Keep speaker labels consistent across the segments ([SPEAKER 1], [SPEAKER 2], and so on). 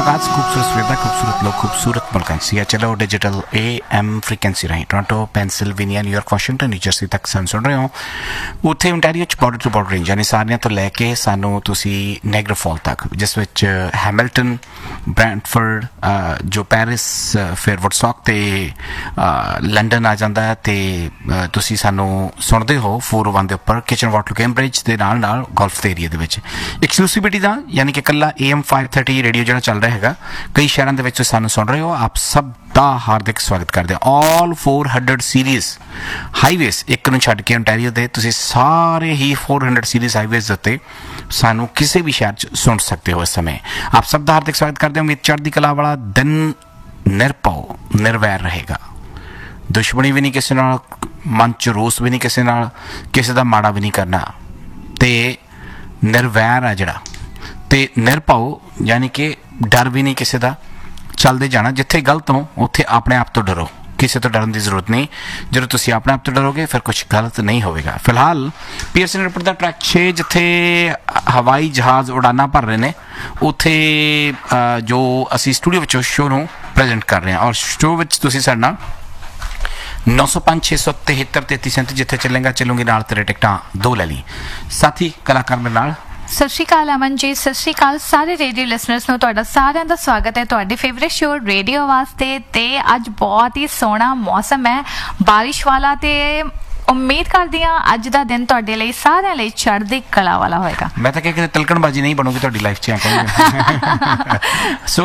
[SPEAKER 1] आगाज खूबसूरत सवेर खूबसूरत लोग खूबसूरत मुल्क CHLO digital AM frequency Rahi Toronto Pennsylvania New York Washington New Jersey तक ਸਾਨੂੰ ਸੁਣ ਰਹੇ ਹੋ। ਉੱਥੇ ontario ਚ ਬਾਰਡਰ ਟੂ ਬਾਰਡਰ ਰੇਂਜ ਯਾਨੀ ਸਾਰੀਆਂ ਤੋਂ ਲੈ ਕੇ ਸਾਨੂੰ ਤੁਸੀਂ ਨਾਇਗਰਾ ਫਾਲ ਤੱਕ, ਜਿਸ ਵਿੱਚ ਹੈਮਿਲਟਨ, ਬ੍ਰੈਂਟਫੋਰਡ, ਜੋ ਪੈਰਿਸ, ਫਿਰ ਵੁਡਸਟੌਕ ਤੇ ਲੰਡਨ ਆ ਜਾਂਦਾ ਹੈ, ਤੇ ਤੁਸੀਂ ਸਾਨੂੰ ਸੁਣਦੇ ਹੋ 401 ਦੇ ਉੱਪਰ ਕਿਚਨ ਵਾਟਰ ਕੈਂਬਰਿਜ ਦੇ ਨਾਲ ਨਾਲ ਗੋਲਫ ਦੇ ਏਰੀਆ ਦੇ ਵਿੱਚ ਐਕਸਕਲੂਸਿਵਿਟੀ ਦਾ, ਯਾਨੀ ਕਿ ਇਕੱਲਾ AM 530 ਰੇਡੀਓ ਜਿਹੜਾ ਚੱਲ ਰਿਹਾ ਹੈਗਾ, ਕਈ ਸ਼ਹਿਰਾਂ ਦੇ ਵਿੱਚ ਸਾਨੂੰ ਸੁਣ ਰਹੇ ਹੋ। ਆਪ ਸਭ ਦਾ ਹਾਰਦਿਕ ਸਵਾਗਤ ਕਰਦੇ ਹਾਂ। ਆਲ 400 ਸੀਰੀਜ਼ ਹਾਈਵੇਜ਼ ਇੱਕ ਨੂੰ ਛੱਡ ਕੇ ontario ਦੇ ਤੁਸੀਂ ਸਾਰੇ ਹੀ 400 ਸੀਰੀਜ਼ ਹਾਈਵੇਜ਼ ਉੱਤੇ ਸਾਨੂੰ ਕਿਸੇ ਵੀ ਸ਼ਹਿਰ 'ਚ ਸੁਣ ਸਕਦੇ ਹੋ। ਇਸ ਸਮੇਂ ਆਪ ਸਭ ਦਾ ਹਾਰਦਿਕ ਸਵਾਗਤ ਕਰਦੇ ਹਾਂ। ਉਮੀਦ ਚੜ੍ਹਦੀ ਕਲਾ ਵਾਲਾ ਦਿਨ ਨਿਰਭਉ ਨਿਰਵੈਰ ਰਹੇਗਾ। ਦੁਸ਼ਮਣੀ ਵੀ ਨਹੀਂ ਕਿਸੇ ਨਾਲ, ਮਨ 'ਚ ਰੋਸ ਵੀ ਨਹੀਂ ਕਿਸੇ ਨਾਲ, ਕਿਸੇ ਦਾ ਮਾੜਾ ਵੀ ਨਹੀਂ ਕਰਨਾ, ਤੇ ਨਿਰਵੈਰ ਆ ਜਿਹੜਾ, ਤੇ ਨਿਰਭਉ ਯਾਨੀ ਕਿ ਡਰ ਵੀ ਨਹੀਂ ਕਿਸੇ ਦਾ। ਚੱਲਦੇ ਜਾਣਾ, ਜਿੱਥੇ ਗਲਤ ਹੋ ਉੱਥੇ ਆਪਣੇ ਆਪ ਤੋਂ ਡਰੋ, ਕਿਸੇ ਤੋਂ ਡਰਨ ਦੀ ਜ਼ਰੂਰਤ ਨਹੀਂ। ਜਦੋਂ ਤੁਸੀਂ ਆਪਣੇ ਆਪ ਤੋਂ ਡਰੋਗੇ ਫਿਰ ਕੁਛ ਗਲਤ ਨਹੀਂ ਹੋਵੇਗਾ। ਫਿਲਹਾਲ ਪੀਅਰਸਨ ਰਿਪੋਰਟ ਦਾ ਟਰੈਕ 6 ਜਿੱਥੇ ਹਵਾਈ ਜਹਾਜ਼ ਉਡਾਨਾਂ ਭਰ ਰਹੇ ਨੇ, ਉੱਥੇ ਜੋ ਅਸੀਂ ਸਟੂਡੀਓ ਵਿੱਚੋਂ ਸ਼ੋਅ ਨੂੰ ਪ੍ਰੈਜ਼ੈਂਟ ਕਰ ਰਹੇ ਹਾਂ। ਔਰ ਸ਼ੋਅ ਵਿੱਚ ਤੁਸੀਂ ਸਾਡੇ ਨਾਲ 905 673 3337 ਜਿੱਥੇ ਚੱਲੇਗਾ ਚੱਲੂਗੀ ਨਾਲ ਤੇਰੇ ਟਿਕਟਾਂ 2 ਲੈ ਲਈ। ਸਾਥੀ ਕਲਾਕਾਰ ਮੇਰੇ ਨਾਲ।
[SPEAKER 2] ਸਤਿ ਸ਼੍ਰੀ ਅਕਾਲ ਅਮਨ ਜੀ, ਸਤਿ ਸ਼੍ਰੀ ਅਕਾਲ ਸਾਰੇ ਰੇਡੀਓ ਲਿਸਨਰਸ ਨੂੰ। ਤੁਹਾਡਾ ਸਾਰਿਆਂ ਦਾ ਸਵਾਗਤ ਹੈ ਤੁਹਾਡੇ ਫੇਵਰੇਟ ਸ਼ੋਅ ਰੇਡੀਓ ਵਾਸਤੇ। ਤੇ ਅੱਜ ਬਹੁਤ ਹੀ ਸੋਹਣਾ ਮੌਸਮ ਹੈ, ਬਾਰਿਸ਼ ਵਾਲਾ, ਤੇ ਉਮੀਦ ਕਰਦੀ ਹਾਂ ਅੱਜ ਦਾ ਦਿਨ ਤੁਹਾਡੇ ਲਈ ਸਾਰਿਆਂ ਲਈ ਚੜ੍ਹਦੀ ਕਲਾ ਵਾਲਾ ਹੋਏਗਾ।
[SPEAKER 1] ਮੈਂ ਤਾਂ ਕਿਤੇ ਤਿਲਕਣਬਾਜ਼ੀ ਨਹੀਂ ਬਣੂਗੀ ਤੁਹਾਡੀ ਲਾਈਫ 'ਚ। ਸੋ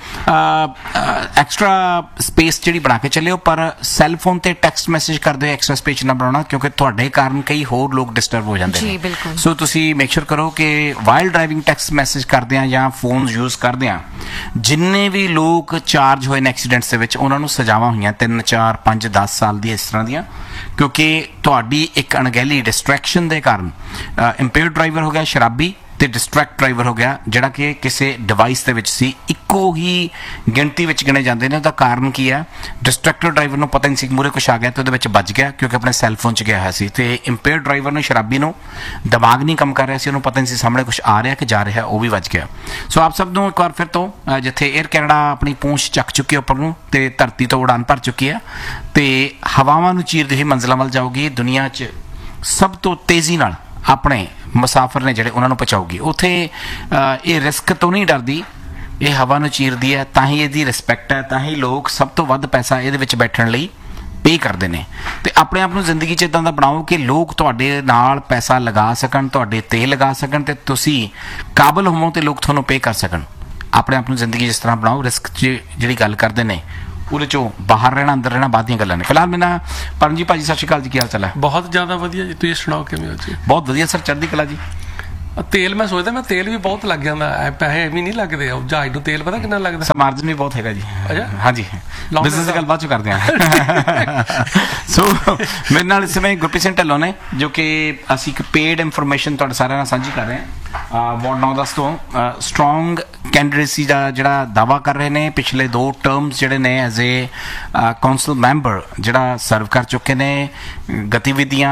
[SPEAKER 1] ਐਕਸਟਰਾ ਸਪੇਸ ਜਿਹੜੀ ਬਣਾ ਕੇ ਚੱਲਿਓ, ਪਰ ਸੈੱਲ ਫੋਨ ਤੇ ਟੈਕਸਟ ਮੈਸੇਜ ਕਰਦੇ ਹੋ ਐਕਸਟਰਾ ਸਪੇਸ ਨਾ ਬਣਾਉਣਾ, ਕਿਉਂਕਿ ਤੁਹਾਡੇ ਕਾਰਨ ਕਈ ਹੋਰ ਲੋਕ ਡਿਸਟਰਬ ਹੋ ਜਾਂਦੇ ਨੇ।
[SPEAKER 2] ਜੀ ਬਿਲਕੁਲ।
[SPEAKER 1] ਸੋ ਤੁਸੀਂ ਮੇਕ ਸ਼ੋਰ ਕਰੋ ਕਿ ਵਾਈਲ ਡਰਾਈਵਿੰਗ ਟੈਕਸਟ ਮੈਸੇਜ ਕਰਦੇ ਆ ਜਾਂ ਫੋਨ ਯੂਜ਼ ਕਰਦੇ ਆ, ਜਿੰਨੇ ਵੀ ਲੋਕ ਚਾਰਜ ਹੋਏ ਨੇ ਐਕਸੀਡੈਂਟਸ ਦੇ ਵਿੱਚ, ਉਹਨਾਂ ਨੂੰ ਸਜ਼ਾਵਾਂ ਹੋਈਆਂ 3, 4, 5, 10 ਸਾਲ ਦੀਆਂ ਇਸ ਤਰ੍ਹਾਂ ਦੀਆਂ, ਕਿਉਂਕਿ ਤੁਹਾਡੀ ਇੱਕ ਅਣਗਹਿਲੀ ਡਿਸਟਰੈਕਸ਼ਨ ਦੇ ਕਾਰਨ ਇੰਪੇਅਰਡ ਡਰਾਈਵਰ ਹੋ ਗਿਆ ਸ਼ਰਾਬੀ, ਤੇ ਡਿਸਟਰੈਕਟ ਡਰਾਈਵਰ ਹੋ ਗਿਆ ਜਿਹੜਾ ਕਿ ਕਿਸੇ ਡਿਵਾਈਸ ਦੇ ਵਿੱਚ ਸੀ। ਇੱਕੋ ਹੀ ਗਿਣਤੀ ਵਿੱਚ ਗਿਣੇ ਜਾਂਦੇ ਨੇ। ਉਹਦਾ ਕਾਰਨ ਕੀ ਹੈ? ਡਿਸਟਰੈਕਟਡ ਡਰਾਈਵਰ ਨੂੰ ਪਤਾ ਨਹੀਂ ਸੀ ਮੂਹਰੇ ਕੁਛ ਆ ਗਿਆ ਤੇ ਉਹਦੇ ਵਿੱਚ ਵੱਜ ਗਿਆ, ਕਿਉਂਕਿ ਆਪਣੇ ਸੈੱਲ ਫੋਨ 'ਚ ਗਿਆ ਹੋਇਆ ਸੀ। ਤੇ ਇੰਪੇਅਰਡ ਡਰਾਈਵਰ ਨੂੰ, ਸ਼ਰਾਬੀ ਨੂੰ, ਦਿਮਾਗ ਨਹੀਂ ਕੰਮ ਕਰ ਰਿਹਾ ਸੀ, ਉਹਨੂੰ ਪਤਾ ਨਹੀਂ ਸੀ ਸਾਹਮਣੇ ਕੁਛ ਆ ਰਿਹਾ ਕਿ ਜਾ ਰਿਹਾ, ਉਹ ਵੀ ਵੱਜ ਗਿਆ। ਸੋ ਆਪ ਸਭ ਨੂੰ ਇੱਕ ਵਾਰ ਫਿਰ ਤੋਂ, ਜਿੱਥੇ ਏਅਰ ਕੈਨੇਡਾ ਆਪਣੀ ਪੂੰਛ ਚੱਕ ਚੁੱਕੀ ਉੱਪਰ ਨੂੰ ਤੇ ਧਰਤੀ ਤੋਂ ਉਡਾਨ ਭਰ ਚੁੱਕੀ ਹੈ ਤੇ ਹਵਾਵਾਂ ਨੂੰ ਚੀਰਦੀ ਹੋਈ ਮੰਜ਼ਿਲਾਂ ਵੱਲ ਜਾਊਗੀ, ਦੁਨੀਆ 'ਚ ਸਭ ਤੋਂ ਤੇਜ਼ੀ ਨਾਲ ਆਪਣੇ ਮੁਸਾਫਰ ਨੇ ਜਿਹੜੇ ਉਹਨਾਂ ਨੂੰ ਪਹੁੰਚਾਊਗੀ। ਉੱਥੇ ਇਹ ਰਿਸਕ ਤੋਂ ਨਹੀਂ ਡਰਦੀ, ਇਹ ਹਵਾ ਨੂੰ ਚੀਰਦੀ ਹੈ, ਤਾਂ ਹੀ ਇਹਦੀ ਰਿਸਪੈਕਟ ਹੈ, ਤਾਂ ਹੀ ਲੋਕ ਸਭ ਤੋਂ ਵੱਧ ਪੈਸਾ ਇਹਦੇ ਵਿੱਚ ਬੈਠਣ ਲਈ ਪੇ ਕਰਦੇ ਨੇ। ਤੇ ਆਪਣੇ ਆਪ ਨੂੰ ਜ਼ਿੰਦਗੀ 'ਚ ਇੱਦਾਂ ਦਾ ਬਣਾਓ ਕਿ ਲੋਕ ਤੁਹਾਡੇ ਨਾਲ ਪੈਸਾ ਲਗਾ ਸਕਣ, ਤੁਹਾਡੇ ਤੇ ਲਗਾ ਸਕਣ, ਤੇ ਤੁਸੀਂ ਕਾਬਲ ਹੋਵੋ ਤੇ ਲੋਕ ਤੁਹਾਨੂੰ ਪੇ ਕਰ ਸਕਣ। ਆਪਣੇ ਆਪ ਨੂੰ ਜ਼ਿੰਦਗੀ ਜਿਸ ਤਰ੍ਹਾਂ ਬਣਾਓ, ਰਿਸਕ 'ਚ ਜਿਹੜੀ ਗੱਲ ਕਰਦੇ ਨੇ ਉਹਦੇ 'ਚੋਂ ਬਾਹਰ ਰਹਿਣਾ, ਅੰਦਰ ਰਹਿਣਾ ਬਾਅਦ ਦੀਆਂ ਗੱਲਾਂ ਨੇ। ਫਿਲਹਾਲ ਮੇਰੇ ਨਾਲ ਪਰਮਜੀਤ ਭਾਜੀ, ਸਤਿ ਸ਼੍ਰੀ ਅਕਾਲ ਜੀ, ਕੀ ਹਾਲ ਚਾਲ ਹੈ?
[SPEAKER 3] ਬਹੁਤ ਜ਼ਿਆਦਾ ਵਧੀਆ ਜੀ, ਤੁਸੀਂ ਸੁਣਾਓ ਕਿਵੇਂ ਹੋ ਜੀ?
[SPEAKER 1] ਬਹੁਤ ਵਧੀਆ ਸਰ, ਚੜ੍ਹਦੀ ਕਲਾ ਜੀ।
[SPEAKER 3] ਤੇਲ ਮੈਂ ਸੋਚਦਾ, ਮੈਂ ਤੇਲ ਵੀ ਬਹੁਤ ਲੱਗ ਜਾਂਦਾ, ਪੈਸੇ ਐਵੇਂ ਨਹੀਂ ਲੱਗਦੇ। ਜਹਾਜ਼ ਨੂੰ ਤੇਲ ਪਤਾ ਕਿੰਨਾ ਲੱਗਦਾ?
[SPEAKER 1] ਮਾਰਜਨ ਵੀ ਬਹੁਤ ਹੈਗਾ ਜੀ। ਹਾਂਜੀ, ਬਿਜ਼ਨਸ ਦੀ ਗੱਲ ਬਾਅਦ ਚੋਂ ਕਰਦੇ ਹਾਂ। ਸੋ ਮੇਰੇ ਨਾਲ ਇਸ ਸਮੇਂ ਗੁਰਪ੍ਰੀਤ ਸਿੰਘ ਢਿੱਲੋਂ ਨੇ, ਜੋ ਕਿ ਅਸੀਂ ਇੱਕ ਪੇਡ ਇਨਫੋਰਮੇਸ਼ਨ ਤੁਹਾਡੇ ਸਾਰਿਆਂ ਨਾਲ ਸਾਂਝੀ ਕਰ ਰਹੇ ਹਾਂ। ਵਾਰਡ 9-10 ਤੋਂ ਸਟਰੋਂਗ ਕੈਂਡੀਡੇਸੀ ਦਾ ਜਿਹੜਾ ਦਾਅਵਾ ਕਰ ਰਹੇ ਨੇ। ਪਿਛਲੇ 2 ਟਰਮਸ ਜਿਹੜੇ ਨੇ ਐਜ਼ ਏ ਕਾਉਂਸਲ ਮੈਂਬਰ ਜਿਹੜਾ ਸਰਵ ਕਰ ਚੁੱਕੇ ਨੇ। ਗਤੀਵਿਧੀਆਂ,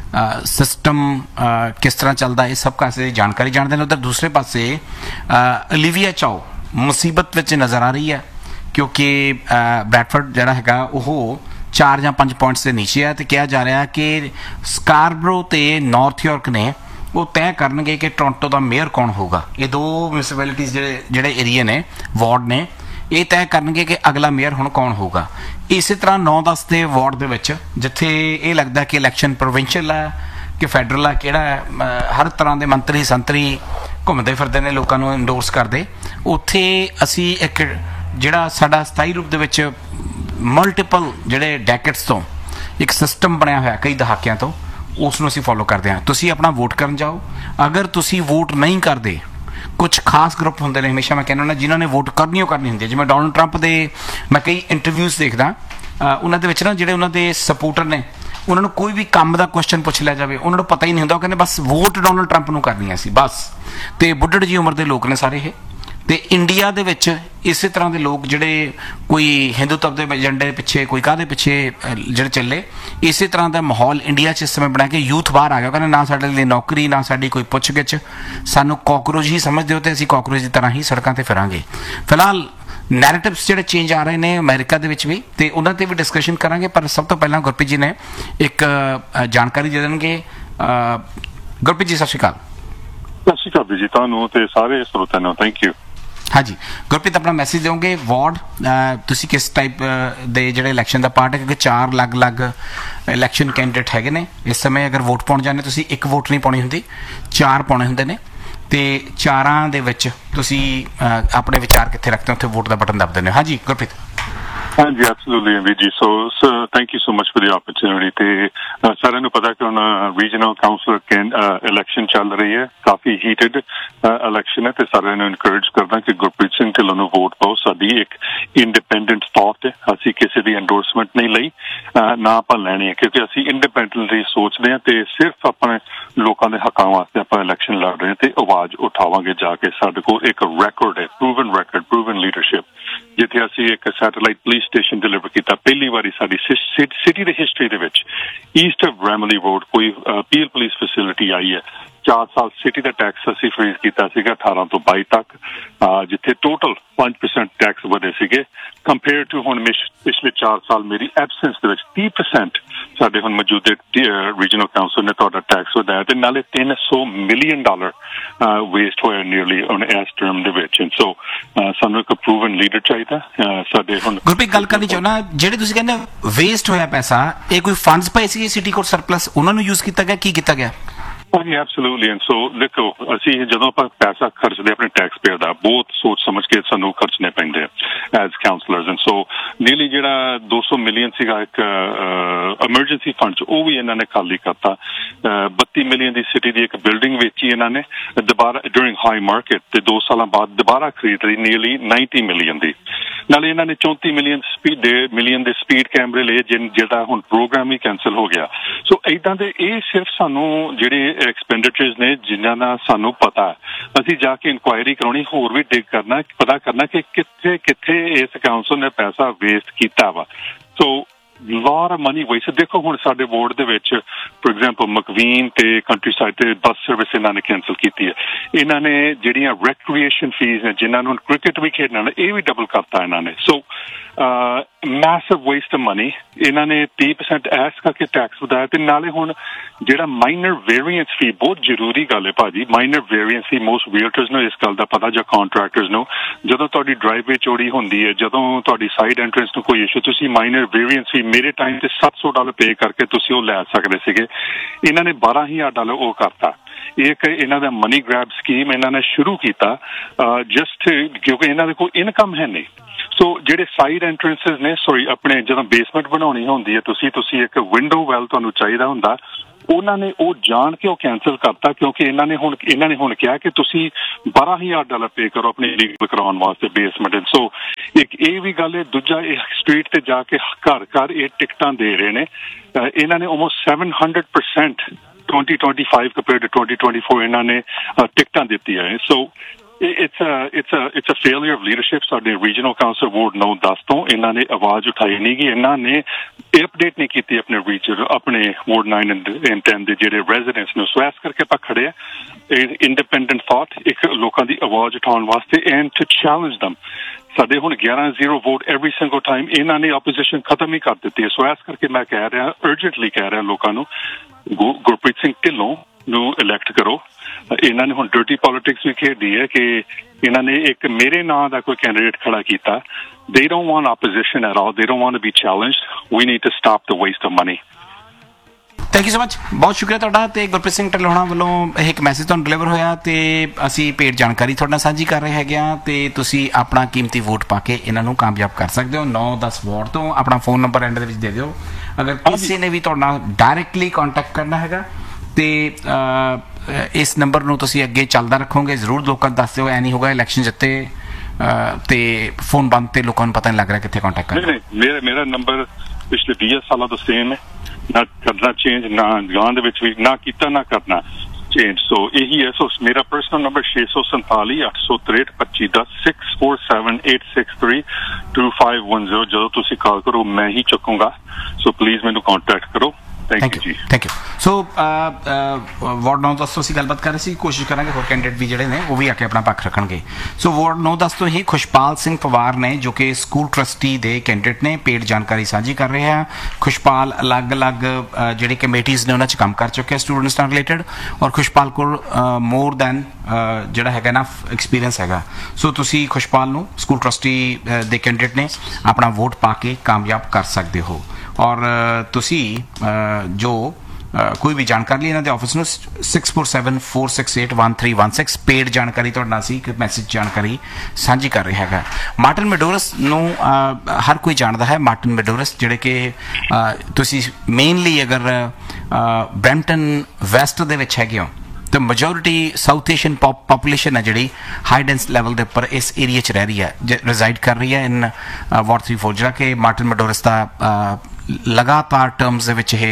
[SPEAKER 1] ਸਿਸਟਮ ਕਿਸ ਤਰ੍ਹਾਂ ਚੱਲਦਾ, ਇਹ ਸਭ ਕਾਸੇ ਜਾਣਕਾਰੀ ਜਾਣਦੇ ਨੇ। ਉੱਧਰ ਦੂਸਰੇ ਪਾਸੇ ਓਲੀਵੀਆ ਚਾਓ ਮੁਸੀਬਤ ਵਿੱਚ ਨਜ਼ਰ ਆ ਰਹੀ ਹੈ, ਕਿਉਂਕਿ ਬ੍ਰੈਡਫੋਰਡ ਜਿਹੜਾ ਹੈਗਾ ਉਹ 4 ਜਾਂ 5 ਪੁਆਇੰਟਸ ਦੇ ਨੀਚੇ ਹੈ, ਤੇ ਕਿਹਾ ਜਾ ਰਿਹਾ ਕਿ ਸਕਾਰਬਰੋ ਤੇ ਨਾਰਥ ਯਾਰਕ ਨੇ ਉਹ ਤੈਅ ਕਰਨਗੇ ਕਿ ਟੋਰਾਂਟੋ ਦਾ ਮੇਅਰ ਕੌਣ ਹੋਊਗਾ। ਇਹ 2 ਮਿਊਨਿਸਪੈਲਿਟੀਜ਼ ਜਿਹੜੇ ਏਰੀਏ ਨੇ, ਵਾਰਡ ਨੇ, ਇਹ ਤੈਅ ਕਰਨਗੇ ਕਿ ਅਗਲਾ ਮੇਅਰ ਹੁਣ ਕੌਣ ਹੋਊਗਾ। ਇਸੇ ਤਰ੍ਹਾਂ 9-10 ਦੇ ਵਾਰਡ ਦੇ ਵਿੱਚ, ਜਿੱਥੇ ਇਹ ਲੱਗਦਾ ਕਿ ਇਲੈਕਸ਼ਨ ਪ੍ਰੋਵਿੰਸ਼ੀਅਲ ਹੈ ਕਿ ਫੈਡਰਲ ਹੈ, ਕਿਹੜਾ ਹੈ, ਹਰ ਤਰ੍ਹਾਂ ਦੇ ਮੰਤਰੀ ਸੰਤਰੀ ਘੁੰਮਦੇ ਫਿਰਦੇ ਨੇ ਲੋਕਾਂ ਨੂੰ ਇੰਡੋਰਸ ਕਰਦੇ, ਉੱਥੇ ਅਸੀਂ ਇੱਕ ਜਿਹੜਾ ਸਾਡਾ ਸਥਾਈ ਰੂਪ ਦੇ ਵਿੱਚ ਮਲਟੀਪਲ ਜਿਹੜੇ ਡੈਕੇਡਸ ਤੋਂ ਇੱਕ ਸਿਸਟਮ ਬਣਿਆ ਹੋਇਆ ਕਈ ਦਹਾਕਿਆਂ ਤੋਂ, ਉਸ ਨੂੰ ਅਸੀਂ ਫੋਲੋ ਕਰਦੇ ਹਾਂ। ਤੁਸੀਂ ਆਪਣਾ ਵੋਟ ਕਰਨ ਜਾਓ। ਅਗਰ ਤੁਸੀਂ ਵੋਟ ਨਹੀਂ ਕਰਦੇ, ਕੁਛ ਖਾਸ ਗਰੁੱਪ ਹੁੰਦੇ ਨੇ, ਹਮੇਸ਼ਾ ਮੈਂ ਕਹਿੰਦਾ ਹੁੰਦਾ, ਜਿਨ੍ਹਾਂ ਨੇ ਵੋਟ ਕਰਨੀ ਹੁੰਦੀ ਹੈ। ਜਿਵੇਂ ਡੋਨਲਡ ਟਰੰਪ ਦੇ ਮੈਂ ਕਈ ਇੰਟਰਵਿਊਜ਼ ਦੇਖਦਾ, ਉਹਨਾਂ ਦੇ ਵਿੱਚ ਨਾ ਜਿਹੜੇ ਉਹਨਾਂ ਦੇ ਸਪੋਰਟਰ ਨੇ, ਉਹਨਾਂ ਨੂੰ ਕੋਈ ਵੀ ਕੰਮ ਦਾ ਕੁਐਸਚਨ ਪੁੱਛ ਲਿਆ ਜਾਵੇ, ਉਹਨਾਂ ਨੂੰ ਪਤਾ ਹੀ ਨਹੀਂ ਹੁੰਦਾ। ਉਹ ਕਹਿੰਦੇ ਬਸ ਵੋਟ ਡੋਨਲਡ ਟਰੰਪ ਨੂੰ ਕਰਨੀ ਸੀ ਬਸ। ਤੇ ਬੁੱਢੜ ਜੀ ਉਮਰ ਦੇ ਲੋਕ ਨੇ ਸਾਰੇ ਇਹ, ਤੇ ਇੰਡੀਆ ਦੇ ਵਿੱਚ ਇਸੇ ਤਰ੍ਹਾਂ ਦੇ ਲੋਕ ਜਿਹੜੇ ਕੋਈ ਹਿੰਦੂਤਵ ਦੇ ਏਜੰਡੇ ਪਿੱਛੇ, ਕੋਈ ਕਾਹਦੇ ਪਿੱਛੇ ਜਿਹੜੇ ਚੱਲੇ, ਇਸੇ ਤਰ੍ਹਾਂ ਦਾ ਮਾਹੌਲ ਇੰਡੀਆ 'ਚ ਇਸ ਸਮੇਂ ਬਣਾ ਕੇ ਯੂਥ ਬਾਹਰ ਆ ਗਿਆ, ਕਹਿੰਦੇ ਨਾ ਸਾਡੇ ਲਈ ਨੌਕਰੀ, ਨਾ ਸਾਡੀ ਕੋਈ ਪੁੱਛ ਗਿੱਛ, ਸਾਨੂੰ ਕਾਕਰੋਚ ਹੀ ਸਮਝਦੇ ਹੋ ਤੇ ਅਸੀਂ ਕਾਕਰੋਚ ਦੀ ਤਰ੍ਹਾਂ ਹੀ ਸੜਕਾਂ ਤੇ ਫਿਰਾਂਗੇ। ਫਿਲਹਾਲ ਨੈਰੇਟਿਵਸ ਜਿਹੜੇ ਚੇਂਜ ਆ ਰਹੇ ਨੇ ਅਮਰੀਕਾ ਦੇ ਵਿੱਚ ਵੀ, ਤੇ ਉਹਨਾਂ ਤੇ ਵੀ ਡਿਸਕਸ਼ਨ ਕਰਾਂਗੇ। ਪਰ ਸਭ ਤੋਂ ਪਹਿਲਾਂ ਗੁਰਪ੍ਰੀਤ ਜੀ ਨੇ ਇੱਕ ਜਾਣਕਾਰੀ ਦੇ ਦੇਣਗੇ। ਗੁਰਪ੍ਰੀਤ ਜੀ, ਸਤਿ ਸ਼੍ਰੀ ਅਕਾਲ।
[SPEAKER 4] ਸਤਿ ਸ਼੍ਰੀ ਅਕਾਲ ਜੀ, ਤੁਹਾਨੂੰ ਤੇ ਸਾਰੇ ਸਰੋਤਿਆਂ ਨੂੰ ਥੈਂਕ ਯੂ।
[SPEAKER 1] ਹਾਂਜੀ ਗੁਰਪ੍ਰੀਤ, ਆਪਣਾ ਮੈਸੇਜ ਦਿਓਗੇ। ਵਾਰਡ ਤੁਸੀਂ ਕਿਸ ਟਾਈਪ ਦੇ ਜਿਹੜੇ ਇਲੈਕਸ਼ਨ ਦਾ ਪਾਰਟ ਹੈ, ਕਿਉਂਕਿ 4 ਅਲੱਗ-ਅਲੱਗ ਇਲੈਕਸ਼ਨ ਕੈਂਡੀਡੇਟ ਹੈਗੇ ਨੇ ਇਸ ਸਮੇਂ। ਅਗਰ ਵੋਟ ਪਾਉਣ ਜਾਂਦੇ ਤੁਸੀਂ ਇੱਕ ਵੋਟ ਨਹੀਂ ਪਾਉਣੀ ਹੁੰਦੀ, 4 ਪਾਉਣੇ ਹੁੰਦੇ ਨੇ, ਤੇ 4ਾਂ ਦੇ ਵਿੱਚ ਤੁਸੀਂ ਆਪਣੇ ਵਿਚਾਰ ਕਿੱਥੇ ਰੱਖਦੇ ਹੋ, ਉੱਥੇ ਵੋਟ ਦਾ ਬਟਨ ਦੱਬ ਦਿੰਦੇ ਹੋ। ਹਾਂਜੀ ਗੁਰਪ੍ਰੀਤ।
[SPEAKER 4] ਹਾਂਜੀ ਐਬਸੋਲੂਟਲੀ ਵੀਰ ਜੀ, so thank you so much for the opportunity. ਤੇ ਸਾਰਿਆਂ ਨੂੰ ਪਤਾ ਕਿ ਹੁਣ ਰੀਜਨਲ ਕਾਉਂਸਲਰ ਇਲੈਕਸ਼ਨ ਚੱਲ ਰਹੀ ਹੈ, ਕਾਫੀ ਹੀਟਡ ਇਲੈਕਸ਼ਨ ਹੈ, ਤੇ ਸਾਰਿਆਂ ਨੂੰ ਇਨਕਰੇਜ ਕਰਦਾ ਕਿ ਗੁਰਪ੍ਰੀਤ ਸਿੰਘ ਢਿੱਲੋਂ ਨੂੰ ਵੋਟ ਪਾਓ। ਸਾਡੀ ਇੱਕ ਇੰਡੀਪੈਂਡੈਂਟ ਥਾਟ ਹੈ, ਅਸੀਂ ਕਿਸੇ ਦੀ ਐਂਡੋਰਸਮੈਂਟ ਨਹੀਂ ਲਈ, ਨਾ ਆਪਾਂ ਲੈਣੀ ਹੈ, ਕਿਉਂਕਿ ਅਸੀਂ ਇੰਡੀਪੈਂਡੈਂਟਲੀ ਸੋਚਦੇ ਹਾਂ ਤੇ ਸਿਰਫ ਆਪਣੇ ਲੋਕਾਂ ਦੇ ਹੱਕਾਂ ਵਾਸਤੇ ਆਪਾਂ ਇਲੈਕਸ਼ਨ ਲੜ ਰਹੇ ਹਾਂ ਤੇ ਆਵਾਜ਼ ਉਠਾਵਾਂਗੇ ਜਾ ਕੇ। ਸਾਡੇ ਕੋਲ ਇੱਕ ਰੈਕੋਰਡ ਹੈ, ਪ੍ਰੂਵਨ ਲੀਡਰਸ਼ਿਪ, ਜਿੱਥੇ ਅਸੀਂ ਇੱਕ ਸੈਟੇਲਾਈਟ ਪੁਲਿਸ ਸਟੇਸ਼ਨ ਡਿਲੀਵਰ ਕੀਤਾ ਪਹਿਲੀ ਵਾਰੀ ਸਾਡੀ ਸਿਟੀ ਦੀ ਹਿਸਟਰੀ ਦੇ ਵਿੱਚ। ਈਸਟ ਆਫ ਬ੍ਰੈਮਲੀ ਰੋਡ ਕੋਈ ਅਪੀਲ ਪੁਲਿਸ ਫੈਸਿਲਿਟੀ ਆਈ ਹੈ। 4 ਸਾਲ ਸਿਟੀ ਦਾ ਟੈਕਸ ਅਸੀਂ ਫ੍ਰੀਜ਼ ਕੀਤਾ ਸੀਗਾ 18 ਤੋਂ 22 ਤੱਕ, ਜਿੱਥੇ ਟੋਟਲ 5% ਟੈਕਸ ਵਧੇ ਸੀਗੇ ਕੰਪੇਅਰ ਟੂ ਹੁਣ ਪਿਛਲੇ 4 ਸਾਲ ਮੇਰੀ ਐਬਸੈਂਸ ਦੇ ਵਿੱਚ 30% ਸਾਡੇ ਹੁਣ ਮੌਜੂਦੇ ਰੀਜਨਲ ਕਾਉਂਸਲ ਨੇ ਤੁਹਾਡਾ ਟੈਕਸ ਵਧਾਇਆ, ਤੇ ਨਾਲੇ $300 ਮਿਲੀਅਨ ਵੇਸਟ ਹੋਇਆ ਨੀਅਰਲੀ ਹੁਣ ਇਸ ਟਰਮ ਦੇ ਵਿੱਚ। ਸੋ ਸਾਨੂੰ ਇੱਕ ਪ੍ਰੂਵਨ ਲੀਡਰ ਚਾਹੀਦਾ ਸਾਡੇ। ਹੁਣ
[SPEAKER 1] ਗੁਰਪ੍ਰੀਤ, ਗੱਲ ਕਰਨੀ ਚਾਹੁੰਦਾ, ਜਿਹੜੇ ਤੁਸੀਂ ਕਹਿੰਦੇ ਵੇਸਟ ਹੋਇਆ ਪੈਸਾ, ਇਹ ਕੋਈ ਫੰਡਸ ਪਏ ਸੀ ਸਿਟੀ ਕੋਲ ਸਰਪਲਸ, ਉਹਨਾਂ ਨੂੰ ਯੂਜ਼ ਕੀਤਾ ਗਿਆ, ਕੀ ਕੀਤਾ ਗਿਆ?
[SPEAKER 4] ਹਾਂਜੀ ਐਬਸੋਲੂਟਲੀ। ਐਂਡ ਸੋ ਦੇਖੋ, ਅਸੀਂ ਜਦੋਂ ਆਪਾਂ ਪੈਸਾ ਖਰਚਦੇ ਆਪਣੇ ਟੈਕਸ ਪੇਅਰ ਦਾ, ਬਹੁਤ ਸੋਚ ਸਮਝ ਕੇ ਸਾਨੂੰ ਖਰਚਣੇ ਪੈਂਦੇ ਆ as councillors. And so nearly ਜਿਹੜਾ 200 ਮਿਲੀਅਨ ਸੀਗਾ ਇੱਕ ਐਮਰਜੈਂਸੀ ਫੰਡ 'ਚ, ਉਹ ਵੀ ਇਹਨਾਂ ਨੇ ਖਾਲੀ ਕਰਤਾ। 32 ਮਿਲੀਅਨ ਦੀ ਸਿਟੀ ਦੀ ਇੱਕ ਬਿਲਡਿੰਗ ਵੇਚੀ ਇਹਨਾਂ ਨੇ ਦੁਬਾਰਾ ਡਿਊਰਿੰਗ ਹਾਈ ਮਾਰਕੀਟ, ਤੇ 2 ਸਾਲਾਂ ਬਾਅਦ ਦੁਬਾਰਾ ਖਰੀਦ ਲਈ ਨੀਅਰਲੀ 90 ਮਿਲੀਅਨ ਦੀ। ਨਾਲੇ ਇਹਨਾਂ ਨੇ 34 ਮਿਲੀਅਨ ਦੇ ਸਪੀਡ ਕੈਮਰੇ ਲਏ, ਜਿਹੜਾ ਹੁਣ ਪ੍ਰੋਗਰਾਮ ਹੀ ਕੈਂਸਲ ਹੋ ਗਿਆ। ਸੋ ਏਦਾਂ ਦੇ ਇਹ ਸਿਰਫ ਸਾਨੂੰ ਜਿਹੜੇ ਐਕਸਪੈਂਡੀਚਰਸ ਨੇ ਜਿਨ੍ਹਾਂ ਦਾ ਸਾਨੂੰ ਪਤਾ, ਅਸੀਂ ਜਾ ਕੇ ਇਨਕੁਆਇਰੀ ਕਰਾਉਣੀ, ਹੋਰ ਵੀ ਡਿਗ ਕਰਨਾ, ਪਤਾ ਕਰਨਾ ਕਿ ਕਿੱਥੇ ਇਸ ਕਾਉਂਸਲ ਨੇ ਪੈਸਾ ਵੇਸਟ ਕੀਤਾ ਵਾ। ਸੋ lot of money wasted। ਦੇਖੋ ਹੁਣ ਸਾਡੇ ਵਾਰਡ ਦੇ ਵਿੱਚ ਫੋਰ ਐਗਜ਼ਾਮਪਲ ਮਕਵੀਨ ਤੇ ਕੰਟਰੀ ਸਾਈਡ ਤੇ ਬੱਸ ਸਰਵਿਸ ਇਹਨਾਂ ਨੇ ਕੈਂਸਲ ਕੀਤੀ ਹੈ। ਇਹਨਾਂ ਨੇ ਜਿਹੜੀਆਂ ਰੈਕਰੀਏਸ਼ਨ ਫੀਸ ਨੇ, ਜਿਨ੍ਹਾਂ ਨੂੰ ਕ੍ਰਿਕਟ ਵੀ ਖੇਡਣਾ, ਇਹ ਵੀ ਡਬਲ ਕਰਤਾ ਇਹਨਾਂ ਨੇ। ਸੋ ਮੈਸਿਵ ਵੇਸਟ ਆਫ ਮਨੀ। ਇਹਨਾਂ ਨੇ 30% ਐਸ ਕਰਕੇ ਟੈਕਸ ਵਧਾਇਆ, ਤੇ ਨਾਲੇ ਹੁਣ ਜਿਹੜਾ ਮਾਈਨਰ ਵੇਰੀਐਂਸ ਫੀ, ਬਹੁਤ ਜ਼ਰੂਰੀ ਗੱਲ ਹੈ ਭਾਜੀ, ਮਾਈਨਰ ਵੇਰੀਐਂਸ ਫੀ ਮੋਸਟ ਰੀਅਲਟਰਸ ਨੂੰ ਇਸ ਗੱਲ ਦਾ ਪਤਾ, ਜਾਂ ਕਾਂਟਰੈਕਟਰਸ ਨੂੰ, ਜਦੋਂ ਤੁਹਾਡੀ ਡਰਾਈਵਵੇ ਚੋਰੀ ਹੁੰਦੀ ਹੈ, ਜਦੋਂ ਤੁਹਾਡੀ ਸਾਈਡ ਐਂਟਰੈਂਸ ਨੂੰ ਕੋਈ ਇਸ਼ੂ, ਤੁਸੀਂ ਮਾਈਨਰ ਵੇਰੀਐਂਸ ਫੀ ਮੇਰੇ ਟਾਈਮ ਤੇ $700 ਪੇ ਕਰਕੇ ਤੁਸੀਂ ਉਹ ਲੈ ਸਕਦੇ ਸੀਗੇ। ਇਹਨਾਂ ਨੇ $12,000 ਉਹ ਕਰਤਾ। ਇੱਕ ਇਹਨਾਂ ਦਾ ਮਨੀ ਗ੍ਰੈਬ ਸਕੀਮ ਇਹਨਾਂ ਨੇ ਸ਼ੁਰੂ ਕੀਤਾ ਜਸਟ ਕਿਉਂਕਿ ਇਹਨਾਂ ਦੇ ਕੋਲ ਇਨਕਮ ਹੈ ਨਹੀਂ। ਸੋ ਜਿਹੜੇ ਸਾਈਡ ਐਂਟਰੈਂਸਿਸ ਨੇ, ਆਪਣੇ ਜਦੋਂ ਬੇਸਮੈਂਟ ਬਣਾਉਣੀ ਹੁੰਦੀ ਹੈ, ਤੁਸੀਂ ਇੱਕ ਵਿੰਡੋ ਵੈਲ ਤੁਹਾਨੂੰ ਚਾਹੀਦਾ ਹੁੰਦਾ, ਉਹਨਾਂ ਨੇ ਉਹ ਜਾਣ ਕੇ ਉਹ ਕੈਂਸਲ ਕਰਤਾ, ਕਿਉਂਕਿ ਇਹਨਾਂ ਨੇ ਹੁਣ ਕਿਹਾ ਕਿ ਤੁਸੀਂ $12,000 ਪੇ ਕਰੋ ਆਪਣੀ ਲੀਗਲ ਕਰਾਉਣ ਵਾਸਤੇ ਬੇਸਮੈਂਟ। ਸੋ ਇੱਕ ਇਹ ਵੀ ਗੱਲ ਹੈ। ਦੂਜਾ, ਇਹ ਸਟਰੀਟ ਤੇ ਜਾ ਕੇ ਘਰ ਇਹ ਟਿਕਟਾਂ ਦੇ ਰਹੇ ਨੇ। ਇਹਨਾਂ ਨੇ ਆਲਮੋਸਟ 700% 2025 ਕੰਪੇਅਰ ਟੂ 2024 ਇਹਨਾਂ ਨੇ ਟਿਕਟਾਂ ਦਿੱਤੀਆਂ ਹੈ। ਸੋ it's a failure of leadership। ਸਾਡੇ ਰੀਜਨਲ ਕਾਉਂਸਲ ਵਾਰਡ 9-10 ਤੋਂ ਇਹਨਾਂ ਨੇ ਆਵਾਜ਼ ਉਠਾਈ ਨਹੀਂ ਗਈ, ਇਹਨਾਂ ਨੇ ਅਪਡੇਟ ਨਹੀਂ ਕੀਤੀ ਆਪਣੇ ਵਾਰਡ 9 and 10 ਦੇ ਜਿਹੜੇ ਰੈਜ਼ੀਡੈਂਟਸ ਨੂੰ। ਸੋ ਇਸ ਕਰਕੇ ਆਪਾਂ ਖੜੇ ਆ ਇੰਡੀਪੈਂਡੈਂਟ ਥਾਟ, ਇੱਕ ਲੋਕਾਂ ਦੀ ਆਵਾਜ਼ ਉਠਾਉਣ ਵਾਸਤੇ, ਐਂਡ ਟੂ ਚੈਲੰਜ ਦਮ। ਸਾਡੇ ਹੁਣ 11-0 ਵੋਟ ਐਵਰੀ ਸਿੰਗਲ ਟਾਈਮ, ਇਹਨਾਂ ਨੇ ਆਪੋਜੀਸ਼ਨ ਖਤਮ ਹੀ ਕਰ ਦਿੱਤੀ ਹੈ। ਸੋ ਇਸ ਕਰਕੇ ਮੈਂ ਕਹਿ ਰਿਹਾ, ਅਰਜੈਂਟਲੀ ਕਹਿ ਰਿਹਾ ਲੋਕਾਂ ਨੂੰ, ਗੁਰਪ੍ਰੀਤ ਸਿੰਘ ਢਿੱਲੋਂ ਨੂੰ ਇਲੈਕਟ ਕਰੋ। ਇਹਨਾਂ ਨੇ ਹੁਣ ਡਰਟੀ ਪੋਲਿਟਿਕਸ ਵੀ ਖੇਡੀ ਹੈ ਕਿ ਇਹਨਾਂ ਨੇ ਇੱਕ ਮੇਰੇ ਨਾਂ ਦਾ ਕੋਈ ਕੈਂਡੀਡੇਟ ਖੜਾ ਕੀਤਾ। They don't want opposition at all. They don't want to be challenged. We need to stop the waste of money.
[SPEAKER 1] Thank you so much, ਬਹੁਤ ਸ਼ੁਕਰੀਆ ਤੁਹਾਡਾ। ਤੇ ਗੁਰਪ੍ਰੀਤ ਸਿੰਘ ਢਿੱਲੋਂ ਵੱਲੋਂ ਇਹ ਇੱਕ ਮੈਸੇਜ ਤੁਹਾਨੂੰ ਡਿਲੀਵਰ ਹੋਇਆ, ਤੇ ਅਸੀਂ ਪੇਡ ਜਾਣਕਾਰੀ ਤੁਹਾਡੇ ਨਾਲ ਸਾਂਝੀ ਕਰ ਰਹੇ ਹੈਗੇ ਹਾਂ, ਤੇ ਤੁਸੀਂ ਆਪਣਾ ਕੀਮਤੀ ਵੋਟ ਪਾ ਕੇ ਇਹਨਾਂ ਨੂੰ ਕਾਮਯਾਬ ਕਰ ਸਕਦੇ ਹੋ। 9-10 ਵਾਰਡ ਤੋਂ ਆਪਣਾ ਫੋਨ ਨੰਬਰ ਐਂਡ ਦੇ ਵਿੱਚ ਦੇ ਦਿਓ। ਅਗਰ ਕਿਸੇ ਨੇ ਵੀ ਤੁਹਾਡੇ ਨਾਲ ਡਾਇਰੈਕਟਲੀ ਕੰਟੈਕਟ ਕਰਨਾ ਹੈਗਾ, ਤੇ ਇਸ ਨੰਬਰ ਨੂੰ ਤੁਸੀਂ ਅੱਗੇ ਚੱਲਦਾ ਰੱਖੋਗੇ, ਜ਼ਰੂਰ ਲੋਕਾਂ ਨੂੰ ਦੱਸ ਦਿਓ। ਐ ਨਹੀਂ ਹੋਗਾ ਇਲੈਕਸ਼ਨ ਜਿੱਤੇ ਤੇ ਫੋਨ ਬੰਦ ਤੇ ਲੋਕਾਂ ਨੂੰ ਪਤਾ ਨਹੀਂ ਲੱਗ ਰਿਹਾ ਕਿੱਥੇ ਕੰਟੈਕਟ ਕਰਨਾ।
[SPEAKER 4] ਨਹੀਂ, ਮੇਰਾ ਨੰਬਰ ਪਿਛਲੇ 20 ਸਾਲਾਂ ਤੋਂ ਸੇਮ ਹੈ, ਨਾ ਕਰਨਾ ਚੇਂਜ, ਨਾ ਗਾਂ ਦੇ ਵਿੱਚ ਵੀ ਨਾ ਕੀਤਾ ਨਾ ਕਰਨਾ। चेंज सो यही है। सो मेरा पर्सनल नंबर 647 863 2510 647-863-2510 जो तुसी कॉल करो मैं ही चुकूंगा। सो प्लीज मैनू कॉन्टैक्ट करो। Thank you ji.
[SPEAKER 1] Thank you. So ward 9-10 ਤੋਂ ਅਸੀਂ ਗੱਲਬਾਤ ਕਰ ਰਹੇ ਸੀ, ਕੋਸ਼ਿਸ਼ ਕਰਾਂਗੇ ਹੋਰ ਕੈਂਡੀਡੇਟ ਵੀ ਜਿਹੜੇ ਨੇ ਉਹ ਵੀ ਆ ਕੇ ਆਪਣਾ ਪੱਖ ਰੱਖਣਗੇ। ਸੋ ਵਾਰਡ 9-10 ਤੋਂ ਹੀ ਖੁਸ਼ਪਾਲ ਸਿੰਘ ਪਵਾਰ ਨੇ ਜੋ ਕਿ ਸਕੂਲ ਟਰਸਟੀ ਦੇ ਕੈਂਡੀਡੇਟ ਨੇ, ਪੇਡ ਜਾਣਕਾਰੀ ਸਾਂਝੀ ਕਰ ਰਹੇ ਆ। ਖੁਸ਼ਪਾਲ ਅਲੱਗ-ਅਲੱਗ ਜਿਹੜੀ ਕਮੇਟੀਜ਼ ਨੇ ਉਹਨਾਂ 'ਚ ਕੰਮ ਕਰ ਚੁੱਕੇ ਸਟੂਡੈਂਟਸ ਨਾਲ ਰਿਲੇਟਡ, ਔਰ ਖੁਸ਼ਪਾਲ ਕੋਲ ਮੋਰ ਦੈਨ ਜਿਹੜਾ ਹੈਗਾ ਨਾ ਐਕਸਪੀਰੀਅੰਸ ਹੈਗਾ। ਸੋ ਤੁਸੀਂ ਖੁਸ਼ਪਾਲ ਨੂੰ ਸਕੂਲ ਟਰਸਟੀ ਦੇ ਕੈਂਡੀਡੇਟ ਨੇ ਆਪਣਾ ਵੋਟ ਪਾ ਕੇ ਕਾਮਯਾਬ ਕਰ ਸਕਦੇ ਹੋ। ਔਰ ਤੁਸੀਂ ਜੋ ਕੋਈ ਵੀ ਜਾਣਕਾਰੀ ਲਈ ਇਹਨਾਂ ਦੇ ਆਫਿਸ ਨੂੰ 6474681316 ਪੇਡ ਜਾਣਕਾਰੀ ਤੁਹਾਡੇ ਨਾਲ ਸੀ ਇੱਕ ਮੈਸੇਜ ਜਾਣਕਾਰੀ ਸਾਂਝੀ ਕਰ ਰਿਹਾ ਹੈਗਾ। ਮਾਰਟਨ ਮੈਡੋਰਸ ਨੂੰ ਹਰ ਕੋਈ ਜਾਣਦਾ ਹੈ। ਮਾਰਟਨ ਮੈਡੋਰਸ ਜਿਹੜੇ ਕਿ ਤੁਸੀਂ ਮੇਨਲੀ ਅਗਰ ਬ੍ਰੈਂਪਟਨ ਵੈਸਟ ਦੇ ਵਿੱਚ ਹੈਗੇ ਹੋ तो मेजोरिटी साउथ एशियन पॉपुलेशन है जी हाई डेंस लैवल के उपर इस एरिए च रह रही है, रिजाइड कर रही है इन वार्ड 34 जो कि मार्टिन मैडोरस का लगातार टर्म्स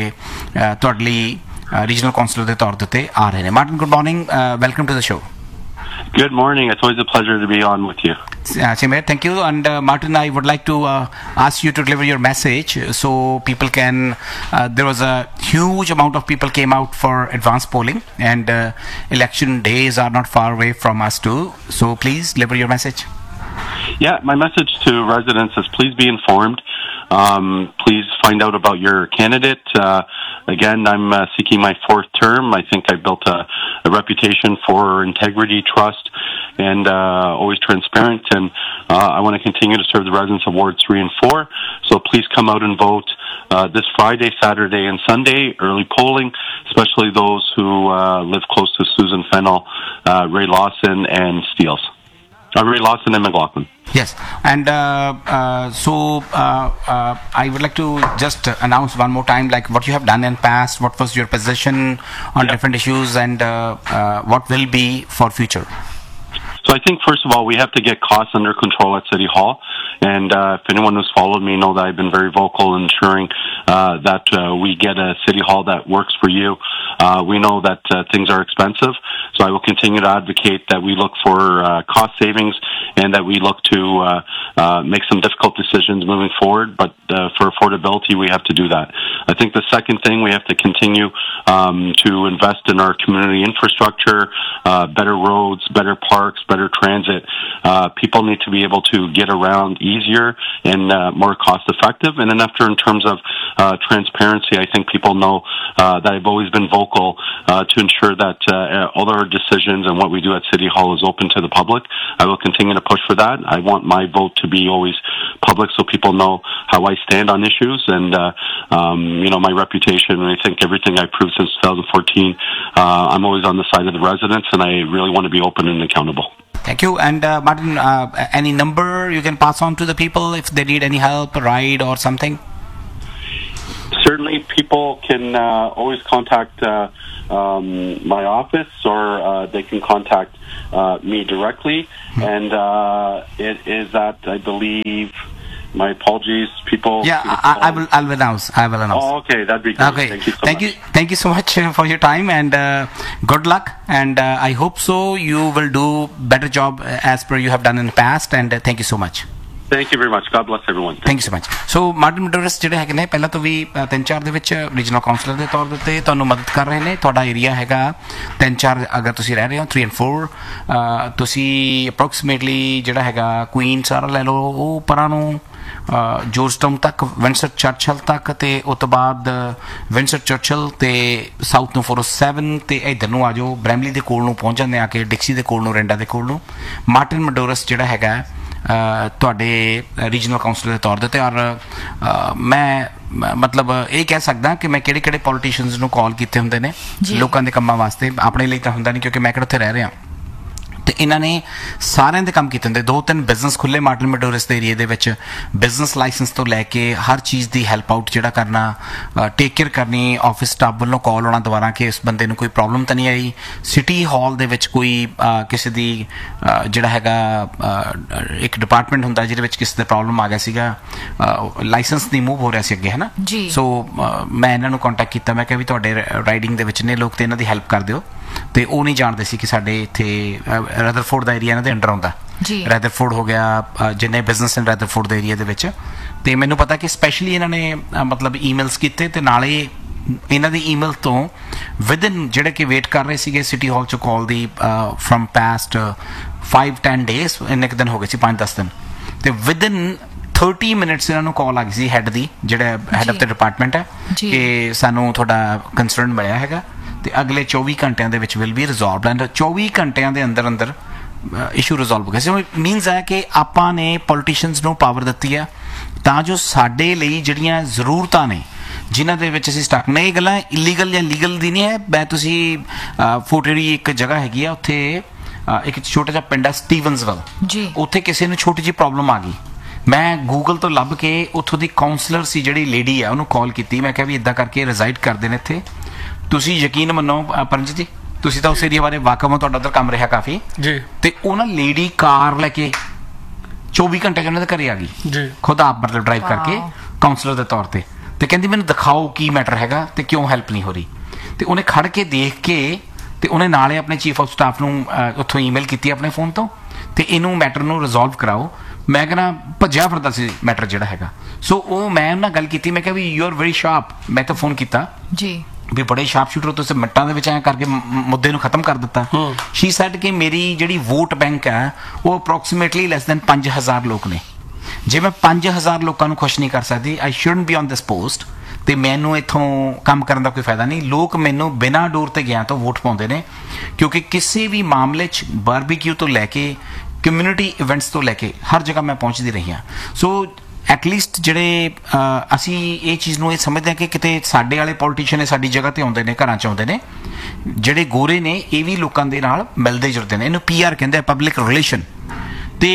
[SPEAKER 1] रीजनल काउंसलर के तौर पर आ रहे हैं। Martin good morning, welcome to the show.
[SPEAKER 5] Good morning. It's always a pleasure to be on with you.
[SPEAKER 1] Chimere, thank you. And Martin, I would like to ask you to deliver your message so people can. There was a huge amount of people came out for advanced polling, and election days are not far away from us too. So please deliver your message.
[SPEAKER 5] Yeah, my message to residents is please be informed. Please find out about your candidate. Again, I'm seeking my 4th term. I think I built a reputation for integrity, trust, and always transparent. And I want to continue to serve the residents of Ward 3 and 4. So please come out and vote this Friday, Saturday, and Sunday. Early polling, especially those who live close to Susan Fennell, Ray Lawson, and Steeles. Ray Lawson and McLaughlin.
[SPEAKER 1] Yes, and so I would like to just announce one more time, like what you have done in past, what was your position on different issues, and what will be for future.
[SPEAKER 5] So I think, first of all, we have to get costs under control at City Hall. And if anyone who's followed me know that I've been very vocal in ensuring that we get a City Hall that works for you. We know that things are expensive, so I will continue to advocate that we look for cost savings and that we look to make some difficult decisions moving forward. But for affordability, we have to do that. I think the second thing, we have to continue to invest in our community infrastructure, better roads, better parks, better transit. People need to be able to get around easier and more cost effective. And then after, in terms of transparency, I think people know that I've always been vocal to ensure that all our decisions and what we do at City Hall is open to the public. I will continue to push for that. I want my vote to be always public so people know how I stand on issues and my reputation. And I think everything I've proved since 2014, I'm always on the side of the residents, and I really want to be open and accountable.
[SPEAKER 1] Thank you. And Martin, any number you can pass on to the people if they need any help, a ride or something?
[SPEAKER 5] Certainly, people can always contact my office, or they can contact me directly. And it is at, I believe, my apologies, people.
[SPEAKER 1] Yeah, I will announce.
[SPEAKER 5] Oh, okay, that'd be great.
[SPEAKER 1] Okay,
[SPEAKER 5] thank you so much.
[SPEAKER 1] Thank you so much for your time, and good luck. And I hope so you will do better job as per you have done in the past. And thank you so much.
[SPEAKER 5] Thank you very much. God bless everyone.
[SPEAKER 1] Thank you so much. So Martin ਮੈਡੋਰਸ ਜਿਹੜੇ ਹੈਗੇ ਨੇ ਪਹਿਲਾਂ ਤੋਂ ਵੀ 3-4 ਦੇ ਵਿੱਚ regional councillor ਦੇ ਤੌਰ ਤੇ ਤੁਹਾਨੂੰ ਮਦਦ ਕਰ ਰਹੇ ਨੇ। ਤੁਹਾਡਾ ਏਰੀਆ ਹੈਗਾ 3-4 ਅਗਰ ਤੁਸੀਂ ਰਹਿ ਰਹੇ ਹੋ 3 and 4 ਤੁਸੀਂ ਅਪਰੋਕਸੀਮੇਟਲੀ ਜਿਹੜਾ ਹੈਗਾ ਕੁਈਨ ਸਾਰਾ ਲੈ ਲਓ, ਉਹ ਪਰਾਂ ਨੂੰ ਜੋਰਜਟਾਊਨ ਤੱਕ, ਵਿੰਸਟਨ ਚਰਚਲ ਤੱਕ, ਤੇ ਉਸ ਤੋਂ ਬਾਅਦ ਵਿੰਸਟਨ ਚਰਚਲ ਤੇ ਸਾਊਥ ਨੂੰ 407 ਤੇ ਇੱਧਰ ਨੂੰ ਆ ਜਾਓ ਬ੍ਰੈਮਲੀ ਦੇ ਕੋਲ ਨੂੰ ਪਹੁੰਚ ਜਾਂਦੇ, ਆ ਕੇ ਡਿਕਸੀ ਦੇ ਕੋਲ ਨੂੰ, ਰੈਂਡਾ ਦੇ ਕੋਲ ਨੂੰ। ਮਾਰਟਨ ਮੈਡੋਰਸ ਜਿਹੜਾ ਹੈਗਾ ਤੁਹਾਡੇ ਰੀਜਨਲ ਕਾਉਂਸਲਰ ਦੇ ਤੌਰ 'ਤੇ। ਔਰ ਮੈਂ ਮਤਲਬ ਇਹ ਕਹਿ ਸਕਦਾ ਕਿ ਮੈਂ ਕਿਹੜੇ ਪੋਲੀਟੀਸ਼ੀਅਨਸ ਨੂੰ ਕਾਲ ਕੀਤੇ ਹੁੰਦੇ ਨੇ ਲੋਕਾਂ ਦੇ ਕੰਮਾਂ ਵਾਸਤੇ, ਆਪਣੇ ਲਈ ਤਾਂ ਹੁੰਦਾ ਨਹੀਂ ਕਿਉਂਕਿ ਮੈਂ ਕਿਹੜਾ ਉੱਥੇ ਰਹਿ ਰਿਹਾ। ਤੇ ਇਹਨਾਂ ਨੇ ਸਾਰਿਆਂ ਦੇ ਕੰਮ ਕੀਤੇ ਹੁੰਦੇ 2-3 ਬਿਜ਼ਨਸ ਖੁੱਲੇ ਮਾਡਲ ਮੈਡੋਰਸ ਦੇ ਏਰੀਏ ਦੇ ਵਿੱਚ ਬਿਜ਼ਨਸ ਲਾਇਸੈਂਸ ਤੋਂ ਲੈ ਕੇ ਹਰ ਚੀਜ਼ ਦੀ ਹੈਲਪ ਆਊਟ ਜਿਹੜਾ ਕਰਨਾ ਟੇਕ ਕੇਅਰ ਕਰਨੀ ਆਫਿਸ ਸਟਾਫ ਵੱਲੋਂ ਕਾਲ ਆਉਣਾ ਦੁਬਾਰਾ ਕਿ ਇਸ ਬੰਦੇ ਨੂੰ ਕੋਈ ਪ੍ਰੋਬਲਮ ਤਾਂ ਨਹੀਂ ਆਈ ਸਿਟੀ ਹਾਲ ਦੇ ਵਿੱਚ ਕੋਈ ਕਿਸੇ ਦੀ ਜਿਹੜਾ ਹੈਗਾ ਇੱਕ ਡਿਪਾਰਟਮੈਂਟ ਹੁੰਦਾ ਜਿਹਦੇ ਵਿੱਚ ਕਿਸੇ ਦਾ ਪ੍ਰੋਬਲਮ ਆ ਗਿਆ ਸੀਗਾ ਲਾਇਸੈਂਸ ਨਹੀਂ ਮੂਵ ਹੋ ਰਿਹਾ ਸੀ ਅੱਗੇ ਹੈ ਨਾ ਸੋ ਮੈਂ ਇਹਨਾਂ ਨੂੰ ਕੰਟੈਕਟ ਕੀਤਾ ਮੈਂ ਕਿਹਾ ਵੀ ਤੁਹਾਡੇ ਰਾਈਡਿੰਗ ਦੇ ਵਿੱਚ ਨੇ ਲੋਕ ਤੇ ਇਹਨਾਂ ਦੀ ਹੈਲਪ ਕਰ ਦਿਓ ਤੇ ਉਹ ਨਹੀਂ ਜਾਣਦੇ ਸੀ ਕਿ ਸਾਡੇ ਇੱਥੇ ਰੈਦਰਫੋਰਡ ਦਾ ਏਰੀਆ ਇਹਨਾਂ ਦੇ ਅੰਡਰ ਆਉਂਦਾ ਰੈਦਰਫੋਰਡ ਹੋ ਗਿਆ ਜਿੰਨੇ ਬਿਜ਼ਨਸ ਨੇ ਰੈਦਰਫੋਰਡ ਦੇ ਏਰੀਆ ਦੇ ਵਿੱਚ ਤੇ ਮੈਨੂੰ ਪਤਾ ਕਿ ਸਪੈਸ਼ਲੀ ਇਹਨਾਂ ਨੇ ਮਤਲਬ ਈਮੇਲਸ ਕੀਤੇ ਤੇ ਨਾਲੇ ਇਹਨਾਂ ਦੀ ਈਮੇਲ ਤੋਂ ਵਿਦਨ ਜਿਹੜੇ ਕਿ ਵੇਟ ਕਰ ਰਹੇ ਸੀਗੇ ਸਿਟੀ ਹਾਲ 'ਚ ਕਾਲ ਦੀ ਫਰਮ ਪਾਸਟ 5-10 ਡੇਜ਼ ਇੰਨੇ ਕੁ ਦਿਨ ਹੋ ਗਏ ਸੀ 5-10 ਦਿਨ ਤੇ ਵਿਦਨ 30 ਮਿੰਟਸ ਇਹਨਾਂ ਨੂੰ ਕਾਲ ਆ ਗਈ ਸੀ ਹੈਡ ਦੀ ਜਿਹੜਾ ਹੈਡ ਆਫ ਦ ਡਿਪਾਰਟਮੈਂਟ ਹੈ ਕਿ ਸਾਨੂੰ ਤੁਹਾਡਾ ਕੰਸਰਨ ਮਿਲਿਆ ਹੈਗਾ ਤੇ ਅਗਲੇ 24 ਘੰਟਿਆਂ ਦੇ ਵਿੱਚ ਵਿਲ ਬੀ ਰਿਜ਼ੋਲਵਡ ਐਂਡ 24 ਘੰਟਿਆਂ ਦੇ ਅੰਦਰ ਅੰਦਰ ਇਸ਼ੂ ਰਿਜ਼ੋਲਵ ਹੋ ਗਿਆ ਸੋ ਮੀਨਸ ਹੈ ਕਿ ਆਪਾਂ ਨੇ ਪੋਲੀਟੀਸ਼ੀਅਨਸ ਨੂੰ ਪਾਵਰ ਦਿੱਤੀ ਆ ਤਾਂ ਜੋ ਸਾਡੇ ਲਈ ਜਿਹੜੀਆਂ ਜ਼ਰੂਰਤਾਂ ਨੇ ਜਿਨ੍ਹਾਂ ਦੇ ਵਿੱਚ ਅਸੀਂ ਸਟਕ ਨੇ ਇਹ ਗੱਲਾਂ ਇਲੀਗਲ ਜਾਂ ਲੀਗਲ ਦੀ ਨਹੀਂ ਹੈ ਮੈਂ ਤੁਸੀਂ ਫੋਟੇਰੀ ਇੱਕ ਜਗ੍ਹਾ ਹੈਗੀ ਆ ਉੱਥੇ ਇੱਕ ਛੋਟਾ ਜਿਹਾ ਪਿੰਡ ਹੈ ਸਟੀਵਨਸਵਿਲ ਉੱਥੇ ਕਿਸੇ ਨੂੰ ਛੋਟੀ ਜਿਹੀ ਪ੍ਰੋਬਲਮ ਆ ਗਈ ਮੈਂ ਗੂਗਲ ਤੋਂ ਲੱਭ ਕੇ ਉੱਥੋਂ ਦੀ ਕਾਉਂਸਲਰ ਸੀ ਜਿਹੜੀ ਲੇਡੀ ਆ ਉਹਨੂੰ ਕਾਲ ਕੀਤੀ ਮੈਂ ਕਿਹਾ ਵੀ ਇੱਦਾਂ ਕਰਕੇ ਰਿਜ਼ਾਈਡ ਕਰਦੇ ਨੇ ਇੱਥੇ ਤੁਸੀਂ ਯਕੀਨ ਮੰਨੋ ਪਰਮਜੀਤ ਜੀ ਤੁਸੀਂ ਤਾਂ ਉਸ ਏਰੀਆ ਬਾਰੇ ਵਾਕਫ ਹੋ ਤੁਹਾਡਾ ਉੱਧਰ ਕੰਮ ਰਿਹਾ ਕਾਫੀ ਜੀ ਤੇ ਉਹ ਨਾ ਲੇਡੀ ਕਾਰ ਲੈ ਕੇ 24 ਘੰਟੇ ਚ ਉਹਨਾਂ ਦੇ ਘਰੇ ਆ ਗਈ ਜੀ ਖੁਦ ਆਪ ਮਤਲਬ ਡਰਾਈਵ ਕਰਕੇ ਕਾਉਂਸਲਰ ਦੇ ਤੌਰ ਤੇ ਕਹਿੰਦੀ ਮੈਨੂੰ ਦਿਖਾਓ ਕੀ ਮੈਟਰ ਹੈਗਾ ਤੇ ਕਿਉਂ ਹੈਲਪ ਨਹੀਂ ਹੋ ਰਹੀ ਤੇ ਉਹਨੇ ਖੜ ਕੇ ਦੇਖ ਕੇ ਤੇ ਉਹਨੇ ਨਾਲੇ ਆਪਣੇ ਚੀਫ ਆਫ ਸਟਾਫ ਨੂੰ ਉੱਥੋਂ ਈਮੇਲ ਕੀਤੀ ਆਪਣੇ ਫੋਨ ਤੋਂ ਤੇ ਇਹਨੂੰ ਮੈਟਰ ਨੂੰ ਰਿਜ਼ੋਲਵ ਕਰਾਓ ਮੈਂ ਕਹਿੰਦਾ ਭੱਜਿਆ ਫਿਰਦਾ ਸੀ ਮੈਟਰ ਜਿਹੜਾ ਹੈਗਾ ਸੋ ਉਹ ਮੈਂ ਉਹਨਾਂ ਗੱਲ ਕੀਤੀ ਮੈਂ ਕਿਹਾ ਵੀ ਯੂ ਆਰ ਵੈਰੀ ਸ਼ਾਰਪ ਮੈਂ ਤਾਂ ਫੋਨ ਕੀਤਾ ਜੀ ਵੀ ਬੜੇ ਸ਼ਾਰਪ ਸ਼ੂਟਰ ਤੁਸੀਂ ਮਿੰਟਾਂ ਦੇ ਵਿੱਚ ਐਂ ਕਰਕੇ ਮੁੱਦੇ ਨੂੰ ਖਤਮ ਕਰ ਦਿੱਤਾ ਸ਼ੀ ਸੈਡ ਕਿ ਮੇਰੀ ਜਿਹੜੀ ਵੋਟ ਬੈਂਕ ਹੈ ਉਹ ਅਪਰੋਕਸੀਮੇਟਲੀ ਲੈਸ ਦੈਨ 5000 ਲੋਕ ਨੇ ਜੇ ਮੈਂ 5000 ਲੋਕਾਂ ਨੂੰ ਖੁਸ਼ ਨਹੀਂ ਕਰ ਸਕਦੀ ਆਈ shouldn't B on this post ਤੇ ਮੈਨੂੰ ਇੱਥੋਂ ਕੰਮ ਕਰਨ ਦਾ ਕੋਈ ਫਾਇਦਾ ਨਹੀਂ ਲੋਕ ਮੈਨੂੰ ਬਿਨਾਂ ਡੋਰ ਤੇ ਗਿਆ ਤੋਂ ਵੋਟ ਪਾਉਂਦੇ ਨੇ ਕਿਉਂਕਿ ਕਿਸੇ ਵੀ ਮਾਮਲੇ 'ਚ ਬਾਰਬੀਕਿਊ ਤੋਂ ਲੈ ਕੇ ਕਮਿਊਨਿਟੀ ਇਵੈਂਟਸ ਤੋਂ ਲੈ ਕੇ ਹਰ ਜਗ੍ਹਾ ਮੈਂ ਪਹੁੰਚਦੀ ਰਹੀ ਹਾਂ ਸੋ ਐਟਲੀਸਟ ਜਿਹੜੇ ਅਸੀਂ ਇਹ ਚੀਜ਼ ਨੂੰ ਇਹ ਸਮਝਦੇ ਹਾਂ ਕਿ ਕਿਤੇ ਸਾਡੇ ਵਾਲੇ ਪੋਲੀਟੀਸ਼ੀਅਨ ਸਾਡੀ ਜਗ੍ਹਾ ਤੇ ਆਉਂਦੇ ਨੇ ਘਰਾਂ 'ਚ ਆਉਂਦੇ ਨੇ ਜਿਹੜੇ ਗੋਰੇ ਨੇ ਇਹ ਵੀ ਲੋਕਾਂ ਦੇ ਨਾਲ ਮਿਲਦੇ ਜੁਲਦੇ ਨੇ ਇਹਨੂੰ PR ਕਹਿੰਦੇ ਆ ਪਬਲਿਕ ਰਿਲੇਸ਼ਨ ਤੇ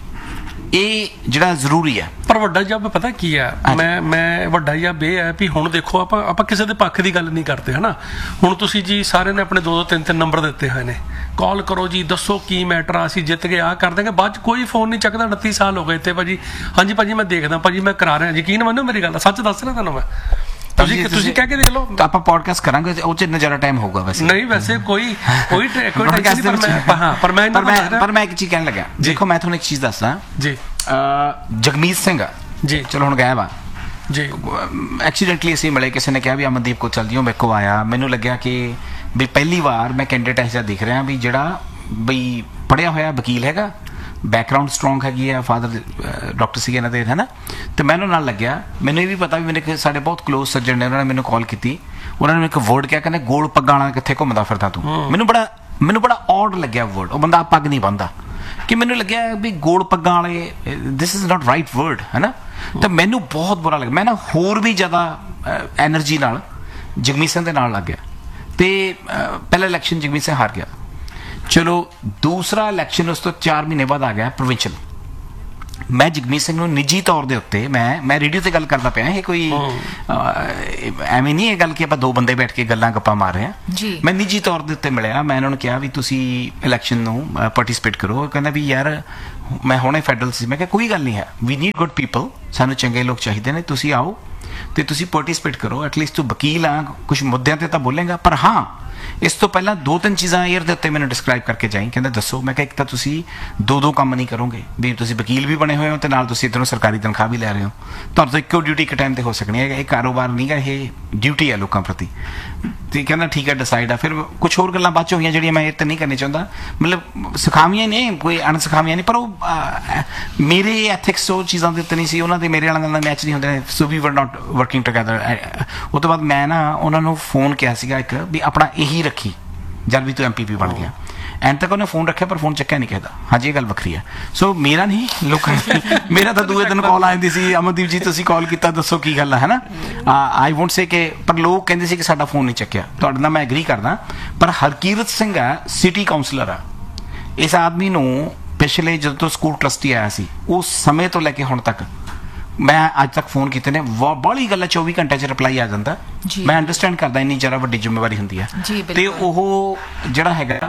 [SPEAKER 1] ਇਹ ਜਿਹੜਾ ਜ਼ਰੂਰੀ ਹੈ
[SPEAKER 3] ਪਰ ਵੱਡਾ ਜੱਬ ਪਤਾ ਕੀ ਹੈ ਮੈਂ ਵੱਡਾ ਜੱਬ ਇਹ ਹੈ ਵੀ ਹੁਣ ਦੇਖੋ ਆਪਾਂ ਕਿਸੇ ਦੇ ਪੱਖ ਦੀ ਗੱਲ ਨਹੀਂ ਕਰਦੇ ਹਨਾ ਹੁਣ ਤੁਸੀਂ ਜੀ ਸਾਰਿਆਂ ਨੇ ਆਪਣੇ 2-3 ਨੰਬਰ ਦਿੱਤੇ ਹੋਏ ਨੇ ਕਾਲ ਕਰੋ ਜੀ ਦੱਸੋ ਕੀ ਮੈਟਰ ਆ ਅਸੀਂ ਜਿੱਤ ਗਏ ਆ ਕਰ ਦੇਂਗੇ ਬਾਅਦ ਚ ਕੋਈ ਫੋਨ ਨਹੀਂ ਚੱਕਦਾ 29 ਸਾਲ ਹੋ ਗਏ ਇੱਥੇ ਭਾਜੀ ਹਾਂਜੀ ਭਾਜੀ ਮੈਂ ਦੇਖਦਾ ਭਾਜੀ ਮੈਂ ਕਰਾ ਰਿਹਾ ਯਕੀਨ ਮੰਨੋ ਮੇਰੀ ਗੱਲ ਸੱਚ ਦੱਸ ਰਿਹਾ ਤੁਹਾਨੂੰ ਮੈਂ ਤੁਸੀਂ ਕਹਿ ਕੇ ਦੇਖ ਲਓ
[SPEAKER 1] ਆਪਾਂ ਪੋਡਕਾਸਟ ਕਰਾਂਗੇ ਉਹ ਚ ਇੰਨਾ ਜ਼ਿਆਦਾ ਟਾਈਮ ਹੋਊਗਾ ਵੈਸੇ
[SPEAKER 3] ਨਹੀਂ ਵੈਸੇ ਕੋਈ
[SPEAKER 1] ਪਰ ਮੈਂ ਇੱਕ ਚੀਜ਼ ਕਹਿਣ ਲੱਗਾ ਦੇਖੋ ਮੈਂ ਤੁਹਾਨੂੰ ਇੱਕ ਚੀਜ਼ ਦੱਸਦਾ ਜੀ ਜਗਮੀਤ ਸਿੰਘ ਜੀ ਚਲੋ ਹੁਣ ਗਾਇਬ ਆ ਜੀ ਐਕਸੀਡੈਂਟਲੀ ਅਸੀਂ ਮਿਲੇ ਕਿਸੇ ਨੇ ਕਿਹਾ ਵੀ ਅਮਨਦੀਪ ਕੋਲ ਚੱਲ ਜਿਓ ਮੇਰੇ ਕੋਲ ਆਇਆ ਮੈਨੂੰ ਲੱਗਿਆ ਕਿ ਵੀ ਪਹਿਲੀ ਵਾਰ ਮੈਂ ਕੈਂਡੀਡੇਟ ਐਸਾ ਦਿਖ ਰਿਹਾ ਵੀ ਜਿਹੜਾ ਬਈ ਪੜ੍ਹਿਆ ਹੋਇਆ ਵਕੀਲ ਹੈਗਾ ਬੈਕਗਰਾਉਂਡ ਸਟਰੋਂਗ ਹੈਗੀ ਆ ਫਾਦਰ ਡਾਕਟਰ ਸੀਗੇ ਇਹਨਾਂ ਦੇ ਹੈ ਨਾ ਤੇ ਮੈਨੂੰ ਨਾਲ ਲੱਗਿਆ ਮੈਨੂੰ ਇਹ ਵੀ ਪਤਾ ਵੀ ਮੇਰੇ ਸਾਡੇ ਬਹੁਤ ਕਲੋਜ਼ ਸੱਜਣ ਨੇ ਉਹਨਾਂ ਨੇ ਮੈਨੂੰ ਕਾਲ ਕੀਤੀ ਉਹਨਾਂ ਨੇ ਇੱਕ ਵਰਡ ਕਿਹਾ ਕਹਿੰਦੇ ਗੋਲ ਪੱਗਾਂ ਵਾਲਾ ਕਿੱਥੇ ਘੁੰਮਦਾ ਫਿਰਦਾ ਤੂੰ ਮੈਨੂੰ ਬੜਾ ਔਡ ਲੱਗਿਆ ਵਰਡ ਉਹ ਬੰਦਾ ਪੱਗ ਨਹੀਂ ਬੰਨਦਾ ਕਿ ਮੈਨੂੰ ਲੱਗਿਆ ਵੀ ਗੋਲ ਪੱਗਾਂ ਵਾਲੇ this is not right word ਹੈ ਨਾ ਤਾਂ ਮੈਨੂੰ ਬਹੁਤ ਬੁਰਾ ਲੱਗਿਆ ਮੈਂ ਨਾ ਹੋਰ ਵੀ ਜ਼ਿਆਦਾ ਐਨਰਜੀ ਨਾਲ ਜਗਮੀਤ ਸਿੰਘ ਦੇ ਨਾਲ ਲੱਗ ਗਿਆ ਤੇ ਪਹਿਲਾ ਇਲੈਕਸ਼ਨ ਜਗਮੀਤ ਸਿੰਘ ਹਾਰ ਗਿਆ ਚਲੋ ਦੂਸਰਾ ਇਲੈਕਸ਼ਨ ਉਸ ਤੋਂ 4 ਮਹੀਨੇ ਬਾਅਦ ਆ ਗਿਆ ਪ੍ਰੋਵਿੰਸ਼ੀਅਲ ਮੈਂ ਜਗਮੀਤ ਸਿੰਘ ਨੂੰ ਨਿੱਜੀ ਤੌਰ ਦੇ ਉੱਤੇ ਮੈਂ ਰੇਡੀਓ ਤੇ ਗੱਲ ਕਰਦਾ ਪਿਆ ਇਹ ਕੋਈ ਐਵੇਂ ਨਹੀਂ ਇਹ ਗੱਲ ਕਿ ਆਪਾਂ ਦੋ ਬੰਦੇ ਬੈਠ ਕੇ ਗੱਲਾਂ ਗੱਪਾਂ ਮਾਰ ਰਹੇ ਹਾਂ ਮੈਂ ਨਿੱਜੀ ਤੌਰ ਦੇ ਉੱਤੇ ਮਿਲਿਆ ਮੈਂ ਇਹਨਾਂ ਨੂੰ ਕਿਹਾ ਵੀ ਤੁਸੀਂ ਇਲੈਕਸ਼ਨ ਨੂੰ ਪਾਰਟਿਸਿਪੇਟ ਕਰੋ ਕਹਿੰਦਾ ਵੀ ਯਾਰ ਮੈਂ ਹੁਣੇ ਫੈਡਰਲ ਸੀ ਮੈਂ ਕਿਹਾ ਕੋਈ ਗੱਲ ਨਹੀਂ ਹੈ ਵੀ ਨੀਡ ਗੁੱਡ ਪੀਪਲ ਸਾਨੂੰ ਚੰਗੇ ਲੋਕ ਚਾਹੀਦੇ ਨੇ ਤੁਸੀਂ ਆਓ ਤੇ ਤੁਸੀਂ ਪਾਰਟਿਸਿਪੇਟ ਕਰੋ ਐਟਲੀਸਟ ਤੂੰ ਵਕੀਲ ਆ ਕੁਝ ਮੁੱਦਿਆਂ ਤੇ ਤਾਂ ਬੋਲੇਗਾ ਪਰ ਹਾਂ ਇਸ ਤੋਂ ਪਹਿਲਾਂ 2-3 ਚੀਜ਼ਾਂ ਏਅਰ ਦੇ ਉੱਤੇ ਮੈਨੂੰ ਡਿਸਕ੍ਰਾਈਬ ਕਰਕੇ ਜਾਈ ਕਹਿੰਦਾ ਦੱਸੋ ਮੈਂ ਕਿਹਾ ਇੱਕ ਤਾਂ ਤੁਸੀਂ ਦੋ ਕੰਮ ਨਹੀਂ ਕਰੋਗੇ ਵੀ ਤੁਸੀਂ ਵਕੀਲ ਵੀ ਬਣੇ ਹੋਏ ਹੋ ਤੇ ਨਾਲ ਤੁਸੀਂ ਇੱਧਰੋਂ ਸਰਕਾਰੀ ਤਨਖਾਹ ਵੀ ਲੈ ਰਹੇ ਹੋ ਤੁਹਾਨੂੰ ਤਾਂ ਇੱਕੋ ਡਿਊਟੀ ਇੱਕ ਟਾਈਮ ਤੇ ਹੋ ਸਕਣੀ ਹੈ ਇਹ ਕਾਰੋਬਾਰ ਨਹੀਂ ਗਾ ਇਹ ਡਿਊਟੀ ਹੈ ਲੋਕਾਂ ਪ੍ਰਤੀ ਤੇ ਕਹਿੰਦਾ ਠੀਕ ਹੈ ਡਿਸਾਈਡ ਆ ਫਿਰ ਕੁਝ ਹੋਰ ਗੱਲਾਂ ਬਾਅਦ ਚ ਹੋਈਆਂ ਜਿਹੜੀਆਂ ਮੈਂ ਇਹ ਤਾਂ ਨਹੀਂ ਕਰਨੀ ਚਾਹੁੰਦਾ ਮਤਲਬ ਸਿਖਾਵੀਆਂ ਨੇ ਕੋਈ ਅਣਸਿਖਾਵੀਆਂ ਨਹੀਂ ਪਰ ਉਹ ਮੇਰੇ ਐਥਿਕਸ ਉਹ ਚੀਜ਼ਾਂ ਦੇ ਉੱਤੇ ਨਹੀਂ ਸੀ ਉਹਨਾਂ ਦੇ ਮੇਰੇ ਵਾਲਿਆਂ ਨਾਲ ਮੈਚ ਨਹੀਂ ਹੁੰਦੇ ਸੋ ਵੀ ਵਰ ਨਾਟ ਵਰਕਿੰਗ ਟੁਗੇਦਰ ਉਹ ਤੋਂ ਬਾਅਦ ਮੈਂ ਨਾ ਉਹਨਾਂ ਨੂੰ ਫੋਨ ਕਿਹਾ ਸੀਗਾ ਇੱਕ ਵੀ ਆਪਣਾ ਇਹੀ ਰੱਖੀ ਜਦ ਵੀ ਤੂੰ MPP ਬਣ ਗਿਆ ਐਂਡ ਤੱਕ ਉਹਨੇ ਫੋਨ ਰੱਖਿਆ ਪਰ ਫੋਨ ਚੱਕਿਆ ਨਹੀਂ ਕਹਿੰਦਾ ਹਾਂਜੀ ਇਹ ਗੱਲ ਵੱਖਰੀ ਹੈ ਸੋ ਮੇਰਾ ਨਹੀਂ ਲੋਕਾਂ ਮੇਰਾ ਤਾਂ ਦੂਏ ਦਿਨ ਕਾਲ ਆ ਜਾਂਦੀ ਸੀ ਅਮਨਦੀਪ ਜੀ ਤੁਸੀਂ ਕਾਲ ਕੀਤਾ ਦੱਸੋ ਕੀ ਗੱਲ ਹੈ ਨਾ ਆਈ ਵੋਂਟ ਸੇ ਕਿ ਪਰ ਲੋਕ ਕਹਿੰਦੇ ਸੀ ਕਿ ਸਾਡਾ ਫੋਨ ਨਹੀਂ ਚੱਕਿਆ ਤੁਹਾਡੇ ਨਾਲ ਮੈਂ ਐਗਰੀ ਕਰਦਾ ਪਰ ਹਰਕੀਰਤ ਸਿੰਘ ਆ ਸਿਟੀ ਕਾਉਂਸਲਰ ਆ ਇਸ ਆਦਮੀ ਨੂੰ ਪਿਛਲੇ ਜਦੋਂ ਤੋਂ ਸਕੂਲ ਟਰਸਟੀ ਆਇਆ ਸੀ ਉਸ ਸਮੇਂ ਤੋਂ ਲੈ ਕੇ ਹੁਣ ਤੱਕ ਮੈਂ ਅੱਜ ਤੱਕ ਫੋਨ ਕੀਤੇ ਨੇ, ਬਾਹਲੀ ਗੱਲ 24 ਘੰਟੇ 'ਚ ਰਿਪਲਾਈ ਆ ਜਾਂਦਾ। ਮੈਂ ਅੰਡਰਸਟੈਂਡ ਕਰਦਾ ਇੰਨੀ ਜ਼ਿਆਦਾ ਵੱਡੀ ਜ਼ਿੰਮੇਵਾਰੀ ਹੁੰਦੀ ਹੈ, ਤੇ ਉਹ ਜਿਹੜਾ ਹੈਗਾ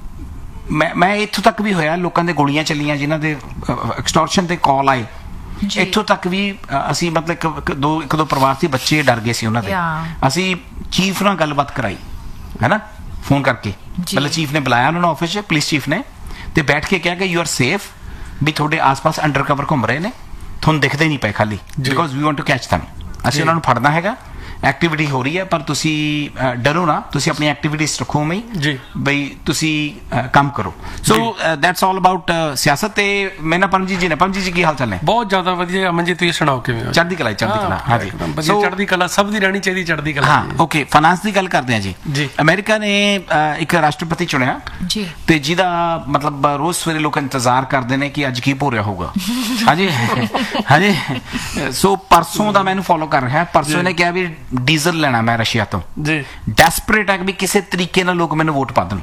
[SPEAKER 1] ਮੈਂ ਇੱਥੋਂ ਤੱਕ ਵੀ ਹੋਇਆ ਲੋਕਾਂ ਦੇ ਗੋਲੀਆਂ ਚੱਲੀਆਂ ਜਿਨ੍ਹਾਂ ਦੇ ਐਕਸਟੋਰਸ਼ਨ ਤੇ ਕਾਲ ਆਏ, ਇੱਥੋਂ ਤੱਕ ਵੀ ਅਸੀਂ ਮਤਲਬ ਇੱਕ ਦੋ ਪਰਿਵਾਰ ਸੀ, ਬੱਚੇ ਡਰ ਗਏ ਸੀ ਉਹਨਾਂ ਦੇ। ਅਸੀਂ ਚੀਫ ਨਾਲ ਗੱਲਬਾਤ ਕਰਾਈ ਹੈ ਨਾ ਫੋਨ ਕਰਕੇ, ਮਤਲਬ ਚੀਫ ਨੇ ਬੁਲਾਇਆ ਉਹਨਾਂ ਨੂੰ ਆਫਿਸ 'ਚ, ਪੁਲਿਸ ਚੀਫ ਨੇ, ਤੇ ਬੈਠ ਕੇ ਕਿਹਾ ਕਿ ਯੂ ਆਰ ਸੇਫ, ਵੀ ਤੁਹਾਡੇ ਆਸ-ਪਾਸ ਅੰਡਰ ਕਵਰ ਘੁੰਮ ਰਹੇ ਨੇ, ਤੁਹਾਨੂੰ ਦਿਖਦੇ ਨਹੀਂ ਪਏ ਖਾਲੀ, because we want to catch them, ਅਸੀਂ ਉਹਨਾਂ ਨੂੰ ਫੜਨਾ ਹੈਗਾ, ਐਕਟੀਵਿਟੀ ਹੋ ਰਹੀ ਹੈ, ਪਰ ਤੁਸੀਂ ਡਰੋ ਨਾ, ਤੁਸੀਂ ਆਪਣੀ ਐਕਟੀਵਿਟੀਜ਼ ਰੱਖੋ ਜੀ, ਬਈ ਤੁਸੀਂ ਕੰਮ ਕਰੋ। ਸੋ ਦੈਟਸ ਆਲ ਅਬਾਊਟ ਸਿਆਸਤ। ਤੇ ਮੈਂ ਨਾ ਪਰਮਜੀਤ ਜੀ ਨੇ, ਪਰਮਜੀਤ ਜੀ ਕੀ ਹਾਲ ਚਾਲ ਨੇ?
[SPEAKER 3] ਬਹੁਤ ਜ਼ਿਆਦਾ ਵਧੀਆ ਅਮਨ ਜੀ, ਤੁਸੀਂ ਸੁਣਾਓ ਕਿਵੇਂ ਹੋ?
[SPEAKER 1] ਚੜ੍ਹਦੀ ਕਲਾ, ਚੜ੍ਹਦੀ ਕਲਾ। ਹਾਂਜੀ,
[SPEAKER 3] ਸੋ ਚੜ੍ਹਦੀ ਕਲਾ ਸਭ ਦੀ ਰਹਿਣੀ ਚਾਹੀਦੀ, ਚੜ੍ਹਦੀ ਕਲਾ।
[SPEAKER 1] ਹਾਂ, ਓਕੇ, ਫਾਈਨਾਂਸ ਦੀ ਗੱਲ ਕਰਦੇ ਹਾਂ ਜੀ। ਅਮਰੀਕਾ ਨੇ ਇੱਕ ਰਾਸ਼ਟਰਪਤੀ ਚੁਣਿਆ ਜੀ, ਤੇ ਜਿਹਦਾ ਮਤਲਬ ਰੋਜ਼ ਸਵੇਰੇ ਲੋਕ ਇੰਤਜ਼ਾਰ ਕਰਦੇ ਨੇ ਕਿ ਅੱਜ ਕੀ ਹੋ ਰਿਹਾ ਹੋਊਗਾ। ਹਾਂਜੀ ਹਾਂਜੀ, ਸੋ ਪਰਸੋਂ ਦਾ ਮੈਨੂੰ ਫੋਲੋ ਕਰ ਰਿਹਾ, ਪਰਸੋਂ ਇਹਨੇ ਕਿਹਾ ਵੀ ਡੀਜ਼ਲ ਲੈਣਾ ਮੈਂ ਰਸ਼ੀਆ ਤੋਂ ਜੀ, ਡੈਸਪਰੇਟ ਹੈ ਵੀ ਕਿਸੇ ਤਰੀਕੇ ਨਾਲ ਲੋਕ ਮੈਨੂੰ ਵੋਟ ਪਾ ਦੇਣ।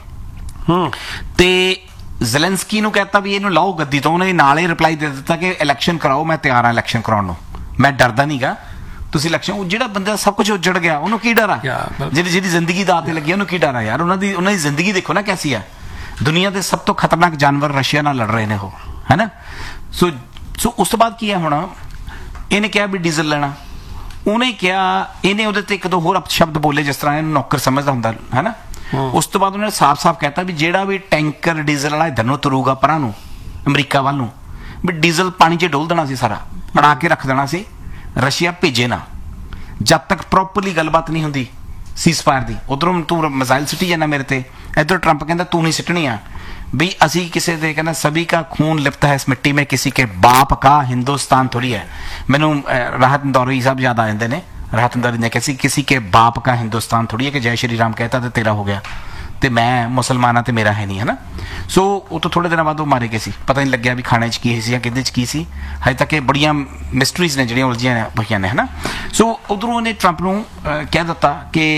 [SPEAKER 1] ਤੇ ਜ਼ੈਲੈਂਸਕੀ ਨੂੰ ਕਹਿਤਾ ਵੀ ਇਹਨੂੰ ਲਾਓ ਗੱਦੀ ਤੋਂ, ਉਹਨੇ ਨਾਲ ਹੀ ਰਿਪਲਾਈ ਦੇ ਦਿੱਤਾ ਕਿ ਇਲੈਕਸ਼ਨ ਕਰਾਓ, ਮੈਂ ਤਿਆਰ ਹਾਂ ਇਲੈਕਸ਼ਨ ਕਰਾਉਣ ਨੂੰ, ਮੈਂ ਡਰਦਾ ਨਹੀਂਗਾ, ਤੁਸੀਂ ਇਲੈਕਸ਼ਨ। ਜਿਹੜਾ ਬੰਦਾ ਸਭ ਕੁਝ ਉੱਜੜ ਗਿਆ ਉਹਨੂੰ ਕੀ ਡਰ ਆ? ਜਿਹਦੀ ਜ਼ਿੰਦਗੀ ਦਾਅ ਤੇ ਲੱਗੀ ਉਹਨੂੰ ਕੀ ਡਰ ਆ ਯਾਰ? ਉਹਨਾਂ ਦੀ ਜ਼ਿੰਦਗੀ ਦੇਖੋ ਨਾ ਕੈਸੀ ਆ। ਦੁਨੀਆ ਦੇ ਸਭ ਤੋਂ ਖਤਰਨਾਕ ਜਾਨਵਰ ਰਸ਼ੀਆ ਨਾਲ ਲੜ ਰਹੇ ਨੇ ਉਹ, ਹੈ ਨਾ। ਸੋ ਉਸ ਤੋਂ ਬਾਅਦ ਕੀ ਹੈ, ਹੁਣ ਇਹਨੇ ਕਿਹਾ ਵੀ ਡੀਜ਼ਲ ਲੈਣਾ, ਉਹਨੇ ਕਿਹਾ, ਇਹਨੇ ਉਹਦੇ ਤੇ ਇੱਕ ਦੋ ਹੋਰ ਸ਼ਬਦ ਬੋਲੇ ਜਿਸ ਤਰ੍ਹਾਂ ਇਹਨੂੰ ਨੌਕਰ ਸਮਝਦਾ ਹੁੰਦਾ ਹੈ ਨਾ। ਉਸ ਤੋਂ ਬਾਅਦ ਉਹਨੇ ਸਾਫ਼-ਸਾਫ਼ ਕਹਿਤਾ ਵੀ ਜਿਹੜਾ ਵੀ ਟੈਂਕਰ ਡੀਜ਼ਲ ਵਾਲਾ ਇੱਧਰ ਨੂੰ ਤੁਰੂਗਾ ਪਰਾਂ ਨੂੰ ਅਮਰੀਕਾ ਵੱਲ ਨੂੰ, ਵੀ ਡੀਜ਼ਲ ਪਾਣੀ 'ਚ ਡੋਲ ਦੇਣਾ ਸੀ, ਸਾਰਾ ਅੜਾ ਕੇ ਰੱਖ ਦੇਣਾ ਸੀ, ਰਸ਼ੀਆ ਭੇਜੇ ਨਾ ਜਦ ਤੱਕ ਪ੍ਰੋਪਰਲੀ ਗੱਲਬਾਤ ਨਹੀਂ ਹੁੰਦੀ ਸੀਜ਼ਫਾਇਰ ਦੀ। ਉਧਰੋਂ ਤੂੰ ਮਿਜ਼ਾਈਲ ਸਿੱਟੀ ਜਾਂਦਾ ਮੇਰੇ ਤੇ, ਇੱਧਰ ਟਰੰਪ ਕਹਿੰਦਾ ਤੂੰ ਨਹੀਂ ਸਿੱਟਣੀ ਆ, भी असी किसी दे कहना सभी का खून लिपता है इस मिट्टी में, किसी के बाप का हिंदुस्तान थोड़ी है। मैनू राहत इंदौरी साहब याद आ जाते हैं, राहत इंदौरी ने कैसी किसी के बाप का हिंदुस्तान थोड़ी है कि जय श्री राम कहता तो तेरा हो गया, तो मैं मुसलमान तो मेरा है नहीं, है ना। सो वो तो थोड़े दिन बाद वो मारे गए सी, पता नहीं लग्या भी खाने च की सी या किहदे च की सी, हजे तक बड़ियां मिस्टरीज ने जिहड़ियां उलझियां होईयां ने, है ना। सो उधरों इन्हें ट्रंप नूं कह दिता कि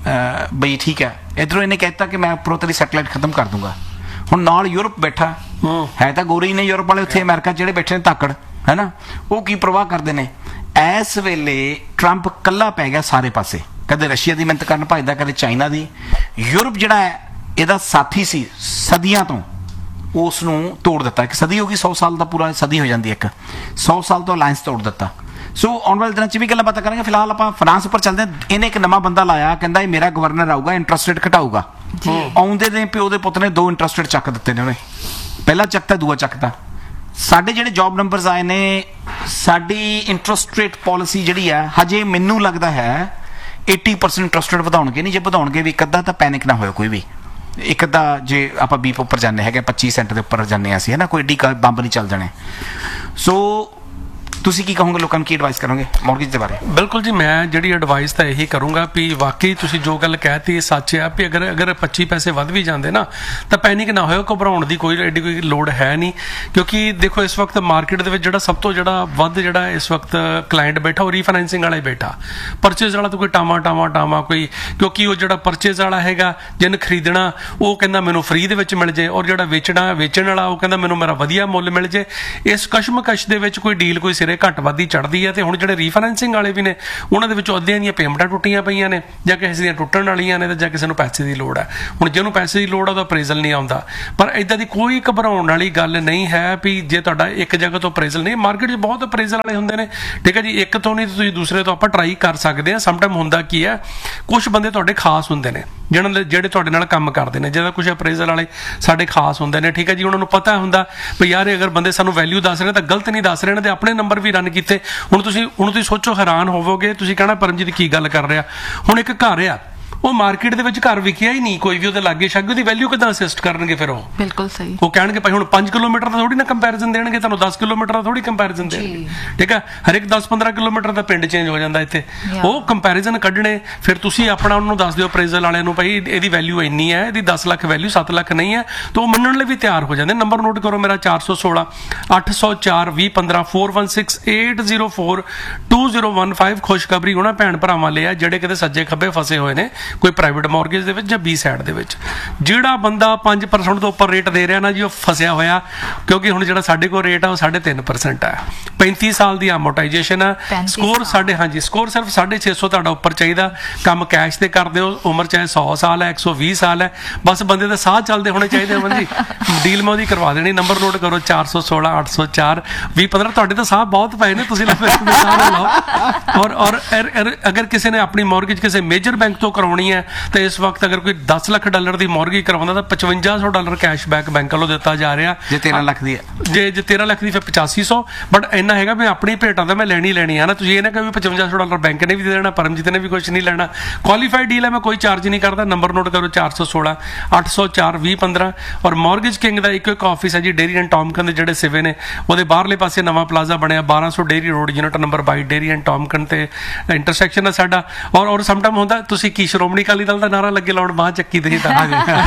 [SPEAKER 1] बई ठीक है, इधरों इन्हें कहता कि मैं उपरों तेरी सैटेलाइट खत्म कर दूंगा। ਹੁਣ ਨਾਲ ਯੂਰਪ ਬੈਠਾ ਹੈ, ਤਾਂ ਗੋਰੇ ਹੀ ਨੇ ਯੂਰਪ ਵਾਲੇ, ਉੱਥੇ ਅਮਰੀਕਾ ਜਿਹੜੇ ਬੈਠੇ ਨੇ ਤਾਕੜ, ਹੈ ਨਾ, ਉਹ ਕੀ ਪ੍ਰਵਾਹ ਕਰਦੇ ਨੇ। ਇਸ ਵੇਲੇ ਟਰੰਪ ਕੱਲਾ ਪੈ ਗਿਆ ਸਾਰੇ ਪਾਸੇ, ਕਦੇ ਰਸ਼ੀਆ ਦੀ ਮਿਹਨਤ ਕਰਨ ਭੱਜਦਾ, ਕਦੇ ਚਾਈਨਾ ਦੀ। ਯੂਰਪ ਜਿਹੜਾ ਹੈ ਇਹਦਾ ਸਾਥੀ ਸੀ ਸਦੀਆਂ ਤੋਂ, ਉਸ ਨੂੰ ਤੋੜ ਦਿੱਤਾ। ਇੱਕ ਸਦੀ ਹੋ ਗਈ, 100 ਸਾਲ ਦਾ ਪੂਰਾ ਸਦੀ ਹੋ ਜਾਂਦੀ, ਇੱਕ 100 ਸਾਲ ਤੋਂ ਅਲਾਇੰਸ ਤੋੜ ਦਿੱਤਾ। ਸੋ ਆਉਣ ਵਾਲੇ ਦਿਨਾਂ 'ਚ ਵੀ ਗੱਲਾਂ ਬਾਤਾਂ ਕਰਾਂਗੇ। ਫਿਲਹਾਲ ਆਪਾਂ ਫਰਾਂਸ ਉੱਪਰ ਚੱਲਦੇ ਹਾਂ। ਇਹਨੇ ਇੱਕ ਨਵਾਂ ਬੰਦਾ ਲਾਇਆ, ਕਹਿੰਦਾ ਇਹ ਮੇਰਾ ਗਵਰਨਰ ਆਊਗਾ, ਇੰਟਰਸਟ ਰੇਟ ਘਟਾਊਗਾ। ਆਉਂਦੇ ਨੇ ਪਿਓ ਦੇ ਪੁੱਤ ਨੇ 2 ਇੰਟਰਸਟ ਰੇਟ ਚੱਕ ਦਿੱਤੇ ਨੇ, ਉਹਨੇ ਪਹਿਲਾ ਚੱਕਤਾ, ਦੂਆ ਚੱਕਤਾ। ਸਾਡੇ ਜਿਹੜੇ ਜੌਬ ਨੰਬਰਸ ਆਏ ਨੇ, ਸਾਡੀ ਇੰਟਰਸਟ ਰੇਟ ਪਾਲਿਸੀ ਜਿਹੜੀ ਹੈ ਹਜੇ ਮੈਨੂੰ ਲੱਗਦਾ ਹੈ 80% ਇੰਟਰਸਟ ਰੇਟ ਵਧਾਉਣਗੇ ਨਹੀਂ। ਜੇ ਵਧਾਉਣਗੇ ਵੀ ਇੱਕ ਅੱਧਾ ਤਾਂ ਪੈਨਿਕ ਨਾ ਹੋਇਆ ਕੋਈ ਵੀ, ਇੱਕ ਅੱਧਾ ਜੇ ਆਪਾਂ ਬੀਪ ਉੱਪਰ ਜਾਂਦੇ ਹੈਗੇ 25 ਸੈਂਟ ਦੇ ਉੱਪਰ ਜਾਂਦੇ ਹਾਂ ਅਸੀਂ, ਹੈ ਨਾ, ਕੋਈ ਏਡੀ ਬੰਬ ਨਹੀਂ ਚੱਲ ਜਾਣੇ। ਸੋ ਤੁਸੀਂ ਕੀ ਕਹੋਗੇ, ਲੋਕਾਂ ਨੂੰ ਕੀ ਐਡਵਾਈਸ ਕਰੋਗੇ ਮੌਰਗੇਜ ਦੇ ਬਾਰੇ?
[SPEAKER 3] ਬਿਲਕੁਲ ਜੀ, ਮੈਂ ਜਿਹੜੀ ਐਡਵਾਈਸ ਤਾਂ ਇਹੀ ਕਰੂੰਗਾ ਵੀ ਵਾਕਈ ਤੁਸੀਂ ਜੋ ਗੱਲ ਕਹਿਤੀ ਸੱਚ ਆ, ਵੀ ਅਗਰ 25 ਪੈਸੇ ਵੱਧ ਵੀ ਜਾਂਦੇ ਨਾ ਤਾਂ ਪੈਨਿਕ ਨਾ ਹੋਇਓ, ਘਬਰਾਉਣ ਦੀ ਕੋਈ ਐਡੀ ਕੋਈ ਲੋੜ ਹੈ ਨਹੀਂ। ਕਿਉਂਕਿ ਦੇਖੋ ਇਸ ਵਕਤ ਮਾਰਕੀਟ ਦੇ ਵਿੱਚ ਜਿਹੜਾ ਸਭ ਤੋਂ ਵੱਧ ਜਿਹੜਾ ਇਸ ਵਕਤ ਕਲਾਇੰਟ ਬੈਠਾ ਉਹ ਰੀਫਾਈਨੈਂਸਿੰਗ ਵਾਲਾ ਹੀ ਬੈਠਾ, ਪਰਚੇਜ਼ ਵਾਲਾ ਤਾਂ ਕੋਈ ਟਾਮਾ ਕੋਈ, ਕਿਉਂਕਿ ਉਹ ਜਿਹੜਾ ਪਰਚੇਜ਼ ਵਾਲਾ ਹੈਗਾ ਜਿਹਨੇ ਖਰੀਦਣਾ ਉਹ ਕਹਿੰਦਾ ਮੈਨੂੰ ਫ੍ਰੀ ਦੇ ਵਿੱਚ ਮਿਲ ਜੇ, ਔਰ ਜਿਹੜਾ ਵੇਚਣ ਵਾਲਾ ਉਹ ਕਹਿੰਦਾ ਮੈਨੂੰ ਮੇਰਾ ਵਧੀਆ ਮੁੱਲ ਮਿਲ ਜੇ। ਇਸ ਕਸ਼ਮਕਸ਼ ਦੇ ਵਿੱਚ ਕੋਈ ਡੀਲ ਕੋਈ ਸਿਰੇ ਘੱਟ ਵੱਧੀ ਚੜ੍ਹਦੀ ਹੈ। ਤੇ ਹੁਣ ਜਿਹੜੇ ਰੀਫਾਈਨੈਂਸਿੰਗ ਵਾਲੇ ਵੀ ਨੇ ਉਹਨਾਂ ਦੇ ਵਿੱਚ ਅੱਧਿਆਂ ਦੀਆਂ ਪੇਮੈਂਟਾਂ ਟੁੱਟੀਆਂ ਪਈਆਂ ਨੇ, ਜਾਂ ਕਿਸੇ ਦੀਆਂ ਟੁੱਟਣ ਵਾਲੀਆਂ ਨੇ, ਤੇ ਜਾਂ ਕਿਸੇ ਨੂੰ ਪੈਸੇ ਦੀ ਲੋੜ ਹੈ। ਹੁਣ ਜਿਹਨੂੰ ਪੈਸੇ ਦੀ ਲੋੜ ਆ ਉਹਦਾ ਅਪਰੇਜ਼ਲ ਨਹੀਂ ਆਉਂਦਾ, ਪਰ ਇਦਾਂ ਦੀ ਕੋਈ ਘਬਰਾਉਣ ਵਾਲੀ ਗੱਲ ਨਹੀਂ ਹੈ ਵੀ ਜੇ ਤੁਹਾਡਾ ਇੱਕ ਜਗ੍ਹਾ ਤੋਂ ਅਪਰੇਜ਼ਲ ਨਹੀਂ। ਮਾਰਕੀਟ 'ਚ ਬਹੁਤ ਅਪਰੇਜ਼ਲ ਵਾਲੇ ਹੁੰਦੇ ਨੇ, ਠੀਕ ਹੈ ਜੀ, ਇੱਕ ਤੋਂ ਨਹੀਂ ਤੁਸੀਂ ਦੂਸਰੇ ਤੋਂ ਆਪਾਂ ਟਰਾਈ ਕਰ ਸਕਦੇ ਹਾਂ। ਸਮਟਾਈਮ ਹੁੰਦਾ ਕੀ ਹੈ, ਕੁਝ ਬੰਦੇ ਤੁਹਾਡੇ ਖਾਸ ਹੁੰਦੇ ਨੇ ਜਿਹੜੇ ਤੁਹਾਡੇ ਨਾਲ ਕੰਮ ਕਰਦੇ ਨੇ, ਜਿਹਦਾ ਕੁਝ ਅਪਰੇਜ਼ਲ ਵਾਲੇ ਸਾਡੇ ਖਾਸ ਹੁੰਦੇ ਨੇ, ਠੀਕ ਹੈ ਜੀ। ਉਹਨਾਂ ਨੂੰ ਪਤਾ ਹੁੰਦਾ ਵੀ ਯਾਰ ਅਗਰ ਬੰਦੇ ਸਾਨੂੰ ਵੈਲਿਊ ਦੱਸ ਰਹੇ ਤਾਂ ਗਲਤ ਨਹੀਂ ਦੱਸ ਰਹੇ ਨੇ, ਤੇ ਆਪਣੇ ਨੰਬਰ ਵੀ ਰਨ ਕੀਤੇ। ਹੁਣ ਤੁਸੀਂ ਸੋਚੋ, ਹੈਰਾਨ ਹੋਵੋਗੇ, ਤੁਸੀਂ ਕਹਿਣਾ ਪਰਮਜੀਤ ਕੀ ਗੱਲ ਕਰ ਰਿਹਾ। ਹੁਣ ਇੱਕ ਘਰ ਆ, ਉਹ ਮਾਰਕੀਟ ਦੇ ਵਿੱਚ ਘਰ ਵਿਕਿਆ ਹੀ ਨਹੀਂ ਕੋਈ ਵੀ, ਉਹਦੇ ਲਾਗੇ ਛਾਗੇ ਉਹਦੀ ਵੈਲਿਊ ਕਿੱਦਾਂ ਅਸਿਸਟ ਕਰਨਗੇ ਫਿਰ ਉਹ? ਬਿਲਕੁਲ ਸਹੀ। ਉਹ ਕਹਿਣਗੇ ਭਾਈ ਹੁਣ 5 ਕਿਲੋਮੀਟਰ ਦਾ ਥੋੜੀ ਨਾ ਕੰਪੈਰੀਜ਼ਨ ਦੇਣਗੇ ਤੁਹਾਨੂੰ, 10 ਕਿਲੋਮੀਟਰ ਦਾ ਥੋੜੀ ਕੰਪੈਰੀਜ਼ਨ ਦੇਣਗੇ, ਠੀਕ ਹੈ। ਹਰ ਇੱਕ 10-15 ਕਿਲੋਮੀਟਰ ਦਾ ਪਿੰਡ ਚੇਂਜ ਹੋ ਜਾਂਦਾ ਇੱਥੇ, ਉਹ ਕੰਪੈਰੀਜ਼ਨ ਕੱਢਣੇ। ਫਿਰ ਤੁਸੀਂ ਆਪਣਾ ਉਹਨੂੰ ਦੱਸ ਦਿਓ ਅਪਰੇਜ਼ਲ ਵਾਲਿਆਂ ਨੂੰ, ਭਾਈ ਇਹਦੀ ਵੈਲਿਊ ਇੰਨੀ ਹੈ, ਇਹਦੀ 10 ਲੱਖ ਵੈਲਿਊ 7 ਲੱਖ ਨਹੀਂ ਹੈ, ਤਾਂ ਉਹ ਮੰਨਣ ਲਈ ਵੀ ਤਿਆਰ ਹੋ ਜਾਂਦੇ। ਨੰਬਰ ਨੋਟ ਕਰੋ ਮੇਰਾ 416 804 2015 416 804 2015। ਖੁਸ਼ਖਬਰੀ ਉਹਨਾਂ ਭੈਣ ਭਰਾਵਾਂ ਲਈ ਆ ਜਿਹੜੇ ਕਿਤੇ ਸੱਜੇ ਖੱਬੇ ਫਸੇ ਹੋਏ ਨੇ, ਕੋਈ ਪ੍ਰਾਈਵੇਟ ਮੌਰਗੇਜ ਦੇ ਵਿੱਚ ਜਾਂ ਬੀ ਸਾਈਡ ਦੇ ਵਿੱਚ। ਜਿਹੜਾ ਬੰਦਾ 5% ਤੋਂ ਉੱਪਰ ਰੇਟ ਦੇ ਰਿਹਾ ਨਾ ਜੀ, ਉਹ ਫਸਿਆ ਹੋਇਆ, ਕਿਉਂਕਿ ਹੁਣ ਜਿਹੜਾ ਸਾਡੇ ਕੋਲ ਰੇਟ ਆ ਉਹ 3.5% ਹੈ। 35 ਸਾਲ ਦੀ amortization ਆ। ਸਕੋਰ ਸਕੋਰ ਸਿਰਫ 650 ਤੁਹਾਡਾ ਉੱਪਰ ਚਾਹੀਦਾ। ਕੰਮ ਕੈਸ਼ ਤੇ ਕਰਦੇ ਹੋ, ਉਮਰ ਚਾਹੇ 100 ਸਾਲ ਹੈ 120 ਸਾਲ ਹੈ, ਬਸ ਬੰਦੇ ਦੇ ਸਾਹ ਚੱਲਦੇ ਹੋਣੇ ਚਾਹੀਦੇ ਅਮਨ ਜੀ। ਡੀਲ ਮੈਂ ਉਹਦੀ ਕਰਵਾ ਦੇਣੀ। ਨੰਬਰ ਨੋਟ ਕਰੋ 416 804 2015। ਤੁਹਾਡੇ ਤਾਂ ਸਾਹ ਬਹੁਤ ਪਏ ਨੇ, ਤੁਸੀਂ ਸਾਹ ਲਾਓ। ਔਰ ਅਗਰ ਕਿਸੇ ਨੇ ਆਪਣੀ ਮੌਰਗੇਜ ਕਿਸੇ ਮੇਜਰ ਬੈਂਕ ਤੋਂ ਕਰਵਾਉਣੀ ਹੈ ਤਾਂ ਇਸ ਵਕਤ ਅਗਰ ਕੋਈ $10 ਲੱਖ ਦੀ ਮੌਰਗੇਜ ਕਰਵਾਉਂਦਾ ਤਾਂ $5500 ਕੈਸ਼ਬੈਕ ਬੈਂਕ ਵੱਲੋਂ ਦਿੱਤਾ ਜਾ ਰਿਹਾ।
[SPEAKER 1] ਜੇ 13 ਲੱਖ ਦੀ ਹੈ,
[SPEAKER 3] ਜੇ 13 ਲੱਖ ਦੀ ਫਿਰ 8500। ਬਟ ਇੰਨਾ ਹੈਗਾ ਵੀ ਆਪਣੀ ਭੇਟਾਂ ਤਾਂ ਮੈਂ ਲੈਣੀ ਹੈ ਨਾ। ਤੁਸੀਂ ਇਹ ਨਾ ਕਿ $5500 ਬੈਂਕ ਨੇ ਵੀ ਦੇ ਦੇਣਾ, ਪਰਮਜੀਤ ਨੇ ਵੀ ਕੁਝ ਨਹੀਂ ਲੈਣਾ। ਕੁਆਲੀਫਾਈਡ ਡੀਲ ਹੈ, ਮੈਂ ਕੋਈ ਚਾਰਜ ਨਹੀਂ ਕਰਦਾ। ਨੰਬਰ ਨੋਟ ਕਰੋ 416 804 2015। ਔਰ ਮੌਰਗੇਜ ਕਿੰਗ ਦਾ ਇੱਕ ਆਫਿਸ ਹੈ ਜੀ ਡੇਰੀ ਐਂਡ ਟੌਮਕਨ ਦੇ ਜਿਹੜੇ ਸਿਵੇ ਨੇ, ਉਹਦੇ ਬਾਹਰਲੇ ਪਾਸੇ ਨਵਾਂ ਪਲਾਜ਼ਾ ਬਣਿਆ 1200 dairy road, unit number 22, dairy and ਟੌਮਕਨ ਤੇ ਇੰਟਰਸੈਕਸ਼ਨ ਹੈ ਸਾਡਾ। ਔਰ ਸਮ ਟਾਈਮ ਹੁੰਦਾ ਤੁਸੀਂ ਕੀ ਸ਼੍ਰੋਮਣੀ ਅਕਾਲੀ ਦਲ ਦਾ ਨਾਰਾ ਲੱਗੇ ਲਾਉਣ ਬਾਹ ਚੱਕੀ ਤੇ ਤਾਂ।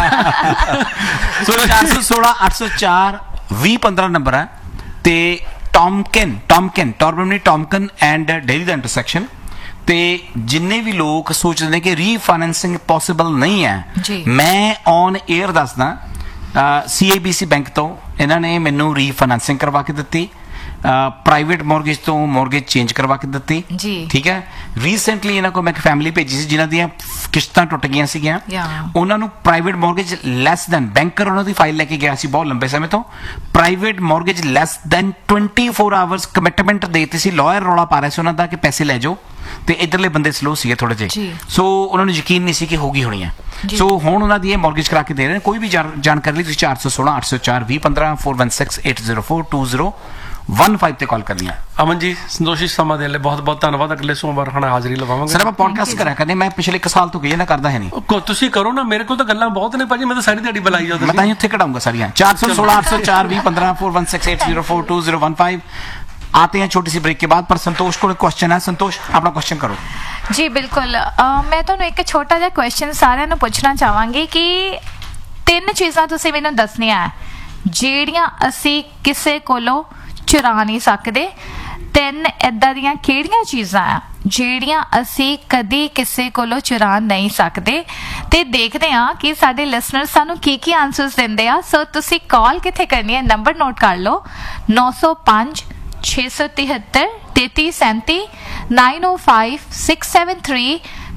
[SPEAKER 1] ਸੋ 416 804 2015 ਨੰਬਰ ਹੈ। ਤੇ ਟੌਮਕਨ ਟੌਮਕਨ ਐਂਡ ਡੇਰੀ ਦਾ ਇੰਟਰਸੈਕਸ਼ਨ। ਤੇ ਜਿੰਨੇ ਵੀ ਲੋਕ ਸੋਚਦੇ ਨੇ ਕਿ ਰੀਫਾਈਨੈਂਸਿੰਗ ਪੋਸੀਬਲ ਨਹੀਂ ਹੈ, ਮੈਂ ਔਨ 에ਅਰ ਦੱਸਦਾ, CIBC ਬੈਂਕ ਤੋਂ ਇਹਨਾਂ ਨੇ ਮੈਨੂੰ ਰੀਫਾਈਨੈਂਸਿੰਗ ਕਰਵਾ ਕੇ ਦਿੱਤੀ। ਪ੍ਰਾਈਵੇਟ ਮੌਰਗੇਜ ਤੋਂ ਮੌਰਗੇਜ ਚੇਂਜ ਕਰਵਾ ਕੇ ਦਿੱਤੀ
[SPEAKER 2] ਜੀ।
[SPEAKER 1] ਠੀਕ ਹੈ। ਰੀਸੈਂਟਲੀ ਇਹਨਾਂ ਕੋਲ ਮੈਂ ਇੱਕ ਫੈਮਿਲੀ ਭੇਜੀ ਸੀ ਜਿਨ੍ਹਾਂ ਦੀਆਂ ਕਿਸ਼ਤਾਂ ਟੁੱਟ ਗਈਆਂ ਸੀਗੀਆਂ। ਉਹਨਾਂ ਨੂੰ private mortgage less than, banker ਉਹਨਾਂ ਦੀ ਫਾਈਲ ਲੈ ਕੇ ਗਿਆ ਸੀ ਬਹੁਤ ਲੰਬੇ ਸਮੇਂ ਤੋਂ, private mortgage less than 24 hours commitment ਦੇਤੀ ਸੀ। ਲਾਇਰ ਰੌਲਾ ਪਾ ਰਿਹਾ ਸੀ ਉਹਨਾਂ ਦਾ ਕਿ ਪੈਸੇ ਲੈ ਜਾਓ, ਤੇ ਇਧਰਲੇ ਬੰਦੇ ਸਲੋ ਸੀਗੇ ਥੋੜੇ ਜਿਹੇ, ਸੋ ਉਹਨਾਂ ਨੂੰ ਯਕੀਨ ਨਹੀਂ ਸੀ ਕਿ ਹੋਗੀ ਹੋਣੀ ਹੈ। ਸੋ ਹੁਣ ਉਹਨਾਂ ਦੀ ਇਹ ਮੌਰਗੇਜ ਕਰਾ ਕੇ ਦੇ ਰਹੇ ਨੇ। ਕੋਈ ਵੀ ਜਾਣਕਾਰੀ ਲਈ ਤੁਸੀਂ 416 804 2015 416 804 2015 ਤੇ ਕਾਲ ਕਰਨੀ ਹੈ।
[SPEAKER 3] ਅਮਨ ਜੀ ਸੰਤੋਸ਼ੀ ਸਮਾਂ ਦੇਣ ਲਈ ਬਹੁਤ ਬਹੁਤ ਧੰਨਵਾਦ। ਅਗਲੇ ਸੋਮਵਾਰ ਖਾਣਾ ਹਾਜ਼ਰੀ ਲਵਾਵਾਂਗੇ।
[SPEAKER 1] ਸਰ ਆਪਾਂ ਪੋਡਕਾਸਟ ਕਰਿਆ ਕਰਨੇ, ਮੈਂ ਪਿਛਲੇ 1 ਸਾਲ ਤੋਂ ਨਾ ਕਰਦਾ ਹੈ ਨਹੀਂ।
[SPEAKER 3] ਤੁਸੀਂ ਕਰੋ ਨਾ, ਮੇਰੇ ਕੋਲ ਤਾਂ ਗੱਲਾਂ ਬਹੁਤ ਨੇ ਭਾਜੀ, ਮੈਂ ਤਾਂ ਸਾਰੀ ਦਿਹਾੜੀ ਬੁਲਾਈ ਜਾਓ।
[SPEAKER 1] ਮੈਂ ਤਾਂ ਉੱਥੇ ਕਢਾਊਂਗਾ ਸਾਰੀਆਂ। 416 804 2015 416 804 2015। आते हैं छोटी सी ब्रेक के बाद, पर संतोष को क्वेश्चन है। संतोष अपना क्वेश्चन करो।
[SPEAKER 2] जी बिल्कुल। मैं ਤੁਹਾਨੂੰ ਇੱਕ ਛੋਟਾ ਜਿਹਾ ਕੁਐਸਚਨ ਸਾਰਿਆਂ ਨੂੰ ਪੁੱਛਣਾ ਚਾਹਾਂਗੀ ਕਿ 3 ਚੀਜ਼ਾਂ ਤੁਸੀਂ ਮੈਨੂੰ ਦੱਸਣੀਆਂ ਜਿਹੜੀਆਂ ਅਸੀਂ ਕਿਸੇ ਕੋਲੋਂ ਚੁਰਾ ਨਹੀਂ ਸਕਦੇ। 3 ਏਦਾਂ ਦੀਆਂ ਕਿਹੜੀਆਂ ਚੀਜ਼ਾਂ ਆ ਜਿਹੜੀਆਂ ਅਸੀਂ ਕਦੀ ਕਿਸੇ ਕੋਲੋਂ ਚੁਰਾ ਨਹੀਂ ਸਕਦੇ, ਤੇ ਦੇਖਦੇ ਹਾਂ ਕਿ ਸਾਡੇ ਲਿਸਨਰ ਸਾਨੂੰ ਕੀ ਆਨਸਰਸ ਦਿੰਦੇ ਆ। ਸੋ ਤੁਸੀਂ ਕਾਲ ਕਿੱਥੇ ਕਰਨੀ ਹੈ, ਨੰਬਰ ਨੋਟ ਕਰ ਲਓ 905 673 3337 905 673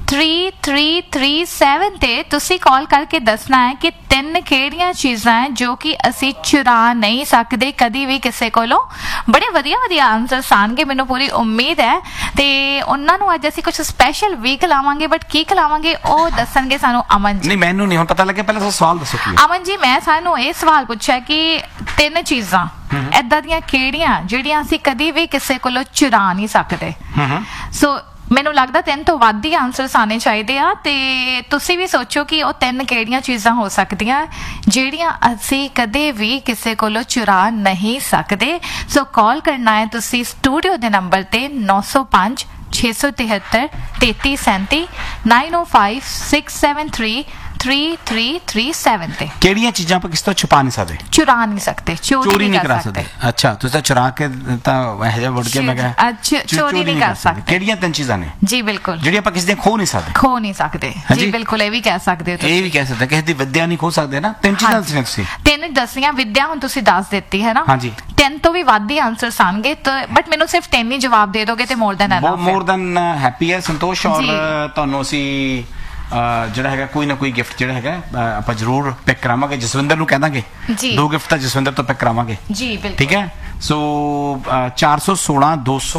[SPEAKER 2] 3337 ਤੇ ਤੁਸੀਂ ਕਾਲ ਕਰਕੇ ਦੱਸਣਾ ਹੈ ਕਿ 3 ਕਿਹੜੀਆਂ ਚੀਜ਼ਾਂ ਹੈ ਜੋ ਕਿ ਅਸੀਂ ਚੁਰਾ ਨਹੀਂ ਸਕਦੇ ਕਦੀ ਵੀ ਕਿਸੇ ਕੋਲੋਂ। ਬੜੇ ਵਧੀਆ ਆਨਸਰਸ ਆਣਗੇ, ਮੈਨੂੰ ਪੂਰੀ ਉਮੀਦ ਹੈ। ਤੇ ਉਹਨਾਂ ਨੂੰ ਅੱਜ ਅਸੀਂ ਕੁਝ ਸਪੈਸ਼ਲ ਵੀ ਖਿਲਾਵਾਂਗੇ, ਬਟ ਕੀ ਖਿਲਾਵਾਂਗੇ ਉਹ ਦੱਸਣਗੇ ਸਾਨੂੰ ਅਮਨ ਜੀ।
[SPEAKER 1] ਨਹੀਂ, ਮੈਨੂੰ ਨਹੀਂ ਹੁਣ ਪਤਾ ਲੱਗਿਆ, ਪਹਿਲਾਂ ਸਵਾਲ ਦੱਸੋ ਕੀ ਹੈ।
[SPEAKER 2] ਅਮਨ ਜੀ, ਮੈਂ ਸਾਨੂੰ ਇਹ ਸਵਾਲ ਪੁੱਛਿਆ ਕਿ 3 ਚੀਜ਼ਾਂ ਏਦਾਂ ਦੀਆਂ ਕਿਹੜੀਆਂ ਜਿਹੜੀਆਂ ਅਸੀਂ ਕਦੀ ਵੀ ਕਿਸੇ ਕੋਲੋਂ ਚੁਰਾ ਨਹੀਂ ਸਕਦੇ। ਸੋ ਮੈਨੂੰ ਲੱਗਦਾ 3 ਤੋਂ ਵੱਧ ਹੀ ਆਨਸਰਸ ਆਣੇ ਚਾਹੀਦੇ ਆ, ਤੇ ਤੁਸੀਂ ਵੀ ਸੋਚੋ ਕਿ ਉਹ 3 ਕਿਹੜੀਆਂ ਚੀਜ਼ਾਂ ਹੋ ਸਕਦੀਆਂ ਜਿਹੜੀਆਂ ਅਸੀਂ ਕਦੇ ਵੀ ਕਿਸੇ ਕੋਲੋਂ ਚੁਰਾ ਨਹੀਂ ਸਕਦੇ। ਸੋ ਕਾਲ ਕਰਨਾ ਹੈ ਤੁਸੀਂ ਸਟੂਡੀਓ ਦੇ ਨੰਬਰ ਤੇ 905 673 3337 905 673 3337 ਤੇ।
[SPEAKER 1] ਕਿਹੜੀਆਂ ਚੀਜ਼ਾਂ ਆਪਾਂ ਕਿਸੇ ਤੋਂ ਛੁਪਾ ਨਹੀਂ ਸਕਦੇ,
[SPEAKER 2] ਚੁਰਾ ਨਹੀਂ ਸਕਦੇ, ਚੋਰੀ ਨਹੀਂ ਕਰਾ ਸਕਦੇ।
[SPEAKER 1] ਅੱਛਾ, ਤੁਸੀਂ ਤਾਂ ਚੁਰਾ ਕੇ ਤਾਂ ਇਹ ਜਿਹਾ ਵੜ ਕੇ ਮੈਂ ਕਿਹਾ
[SPEAKER 2] ਚੋਰੀ ਨਹੀਂ ਕਰ ਸਕਦੇ।
[SPEAKER 1] ਕਿਹੜੀਆਂ 3 ਚੀਜ਼ਾਂ ਨੇ?
[SPEAKER 2] ਜੀ ਬਿਲਕੁਲ,
[SPEAKER 1] ਜਿਹੜੀ ਆਪਾਂ ਕਿਸੇ ਦੇ ਖੋ ਨਹੀਂ ਸਕਦੇ।
[SPEAKER 2] ਜੀ ਬਿਲਕੁਲ, ਇਹ ਵੀ ਕਹਿ ਸਕਦੇ ਹੋ।
[SPEAKER 1] ਇਹ ਵੀ ਕਹਿ ਸਕਦੇ, ਕਿਸੇ ਦੀ ਵਿਦਿਆ ਨਹੀਂ ਖੋ ਸਕਦੇ ਨਾ। 3 ਚੀਜ਼ਾਂ ਦੱਸੀਆਂ ਤੁਸੀਂ।
[SPEAKER 2] 3 ਦੱਸੀਆਂ, ਵਿਦਿਆ ਹੁਣ ਤੁਸੀਂ ਦੱਸ ਦਿੱਤੀ ਹੈ ਨਾ।
[SPEAKER 1] ਹਾਂਜੀ।
[SPEAKER 2] 3 ਤੋਂ ਵੀ ਵੱਧ ਹੀ ਆਨਸਰਸ ਆਣਗੇ, ਬਟ ਮੈਨੂੰ ਸਿਰਫ 3 ਹੀ ਜਵਾਬ ਦੇ ਦੋਗੇ ਤੇ more than enough.
[SPEAKER 1] More than happy ਹੈ ਸੰਤੋਸ਼। ਔਰ ਤੁਹਾਨੂੰ ਅਸੀਂ ਜਿਹੜਾ ਹੈਗਾ ਕੋਈ ਨਾ ਕੋਈ ਗਿਫਟ ਜਿਹੜਾ ਹੈਗਾ ਆਪਾਂ ਜ਼ਰੂਰ ਪਿਕ ਕਰਾਵਾਂਗੇ। ਜਸਵਿੰਦਰ ਨੂੰ ਕਹਿ ਦਾਂਗੇ 2 ਗਿਫਟ ਤਾਂ ਜਸਵਿੰਦਰ ਤੋਂ ਪਿਕ ਕਰਾਵਾਂਗੇ।
[SPEAKER 2] ਜੀ ਬਿਲਕੁਲ,
[SPEAKER 1] ਠੀਕ ਹੈ। ਸੋ 416 200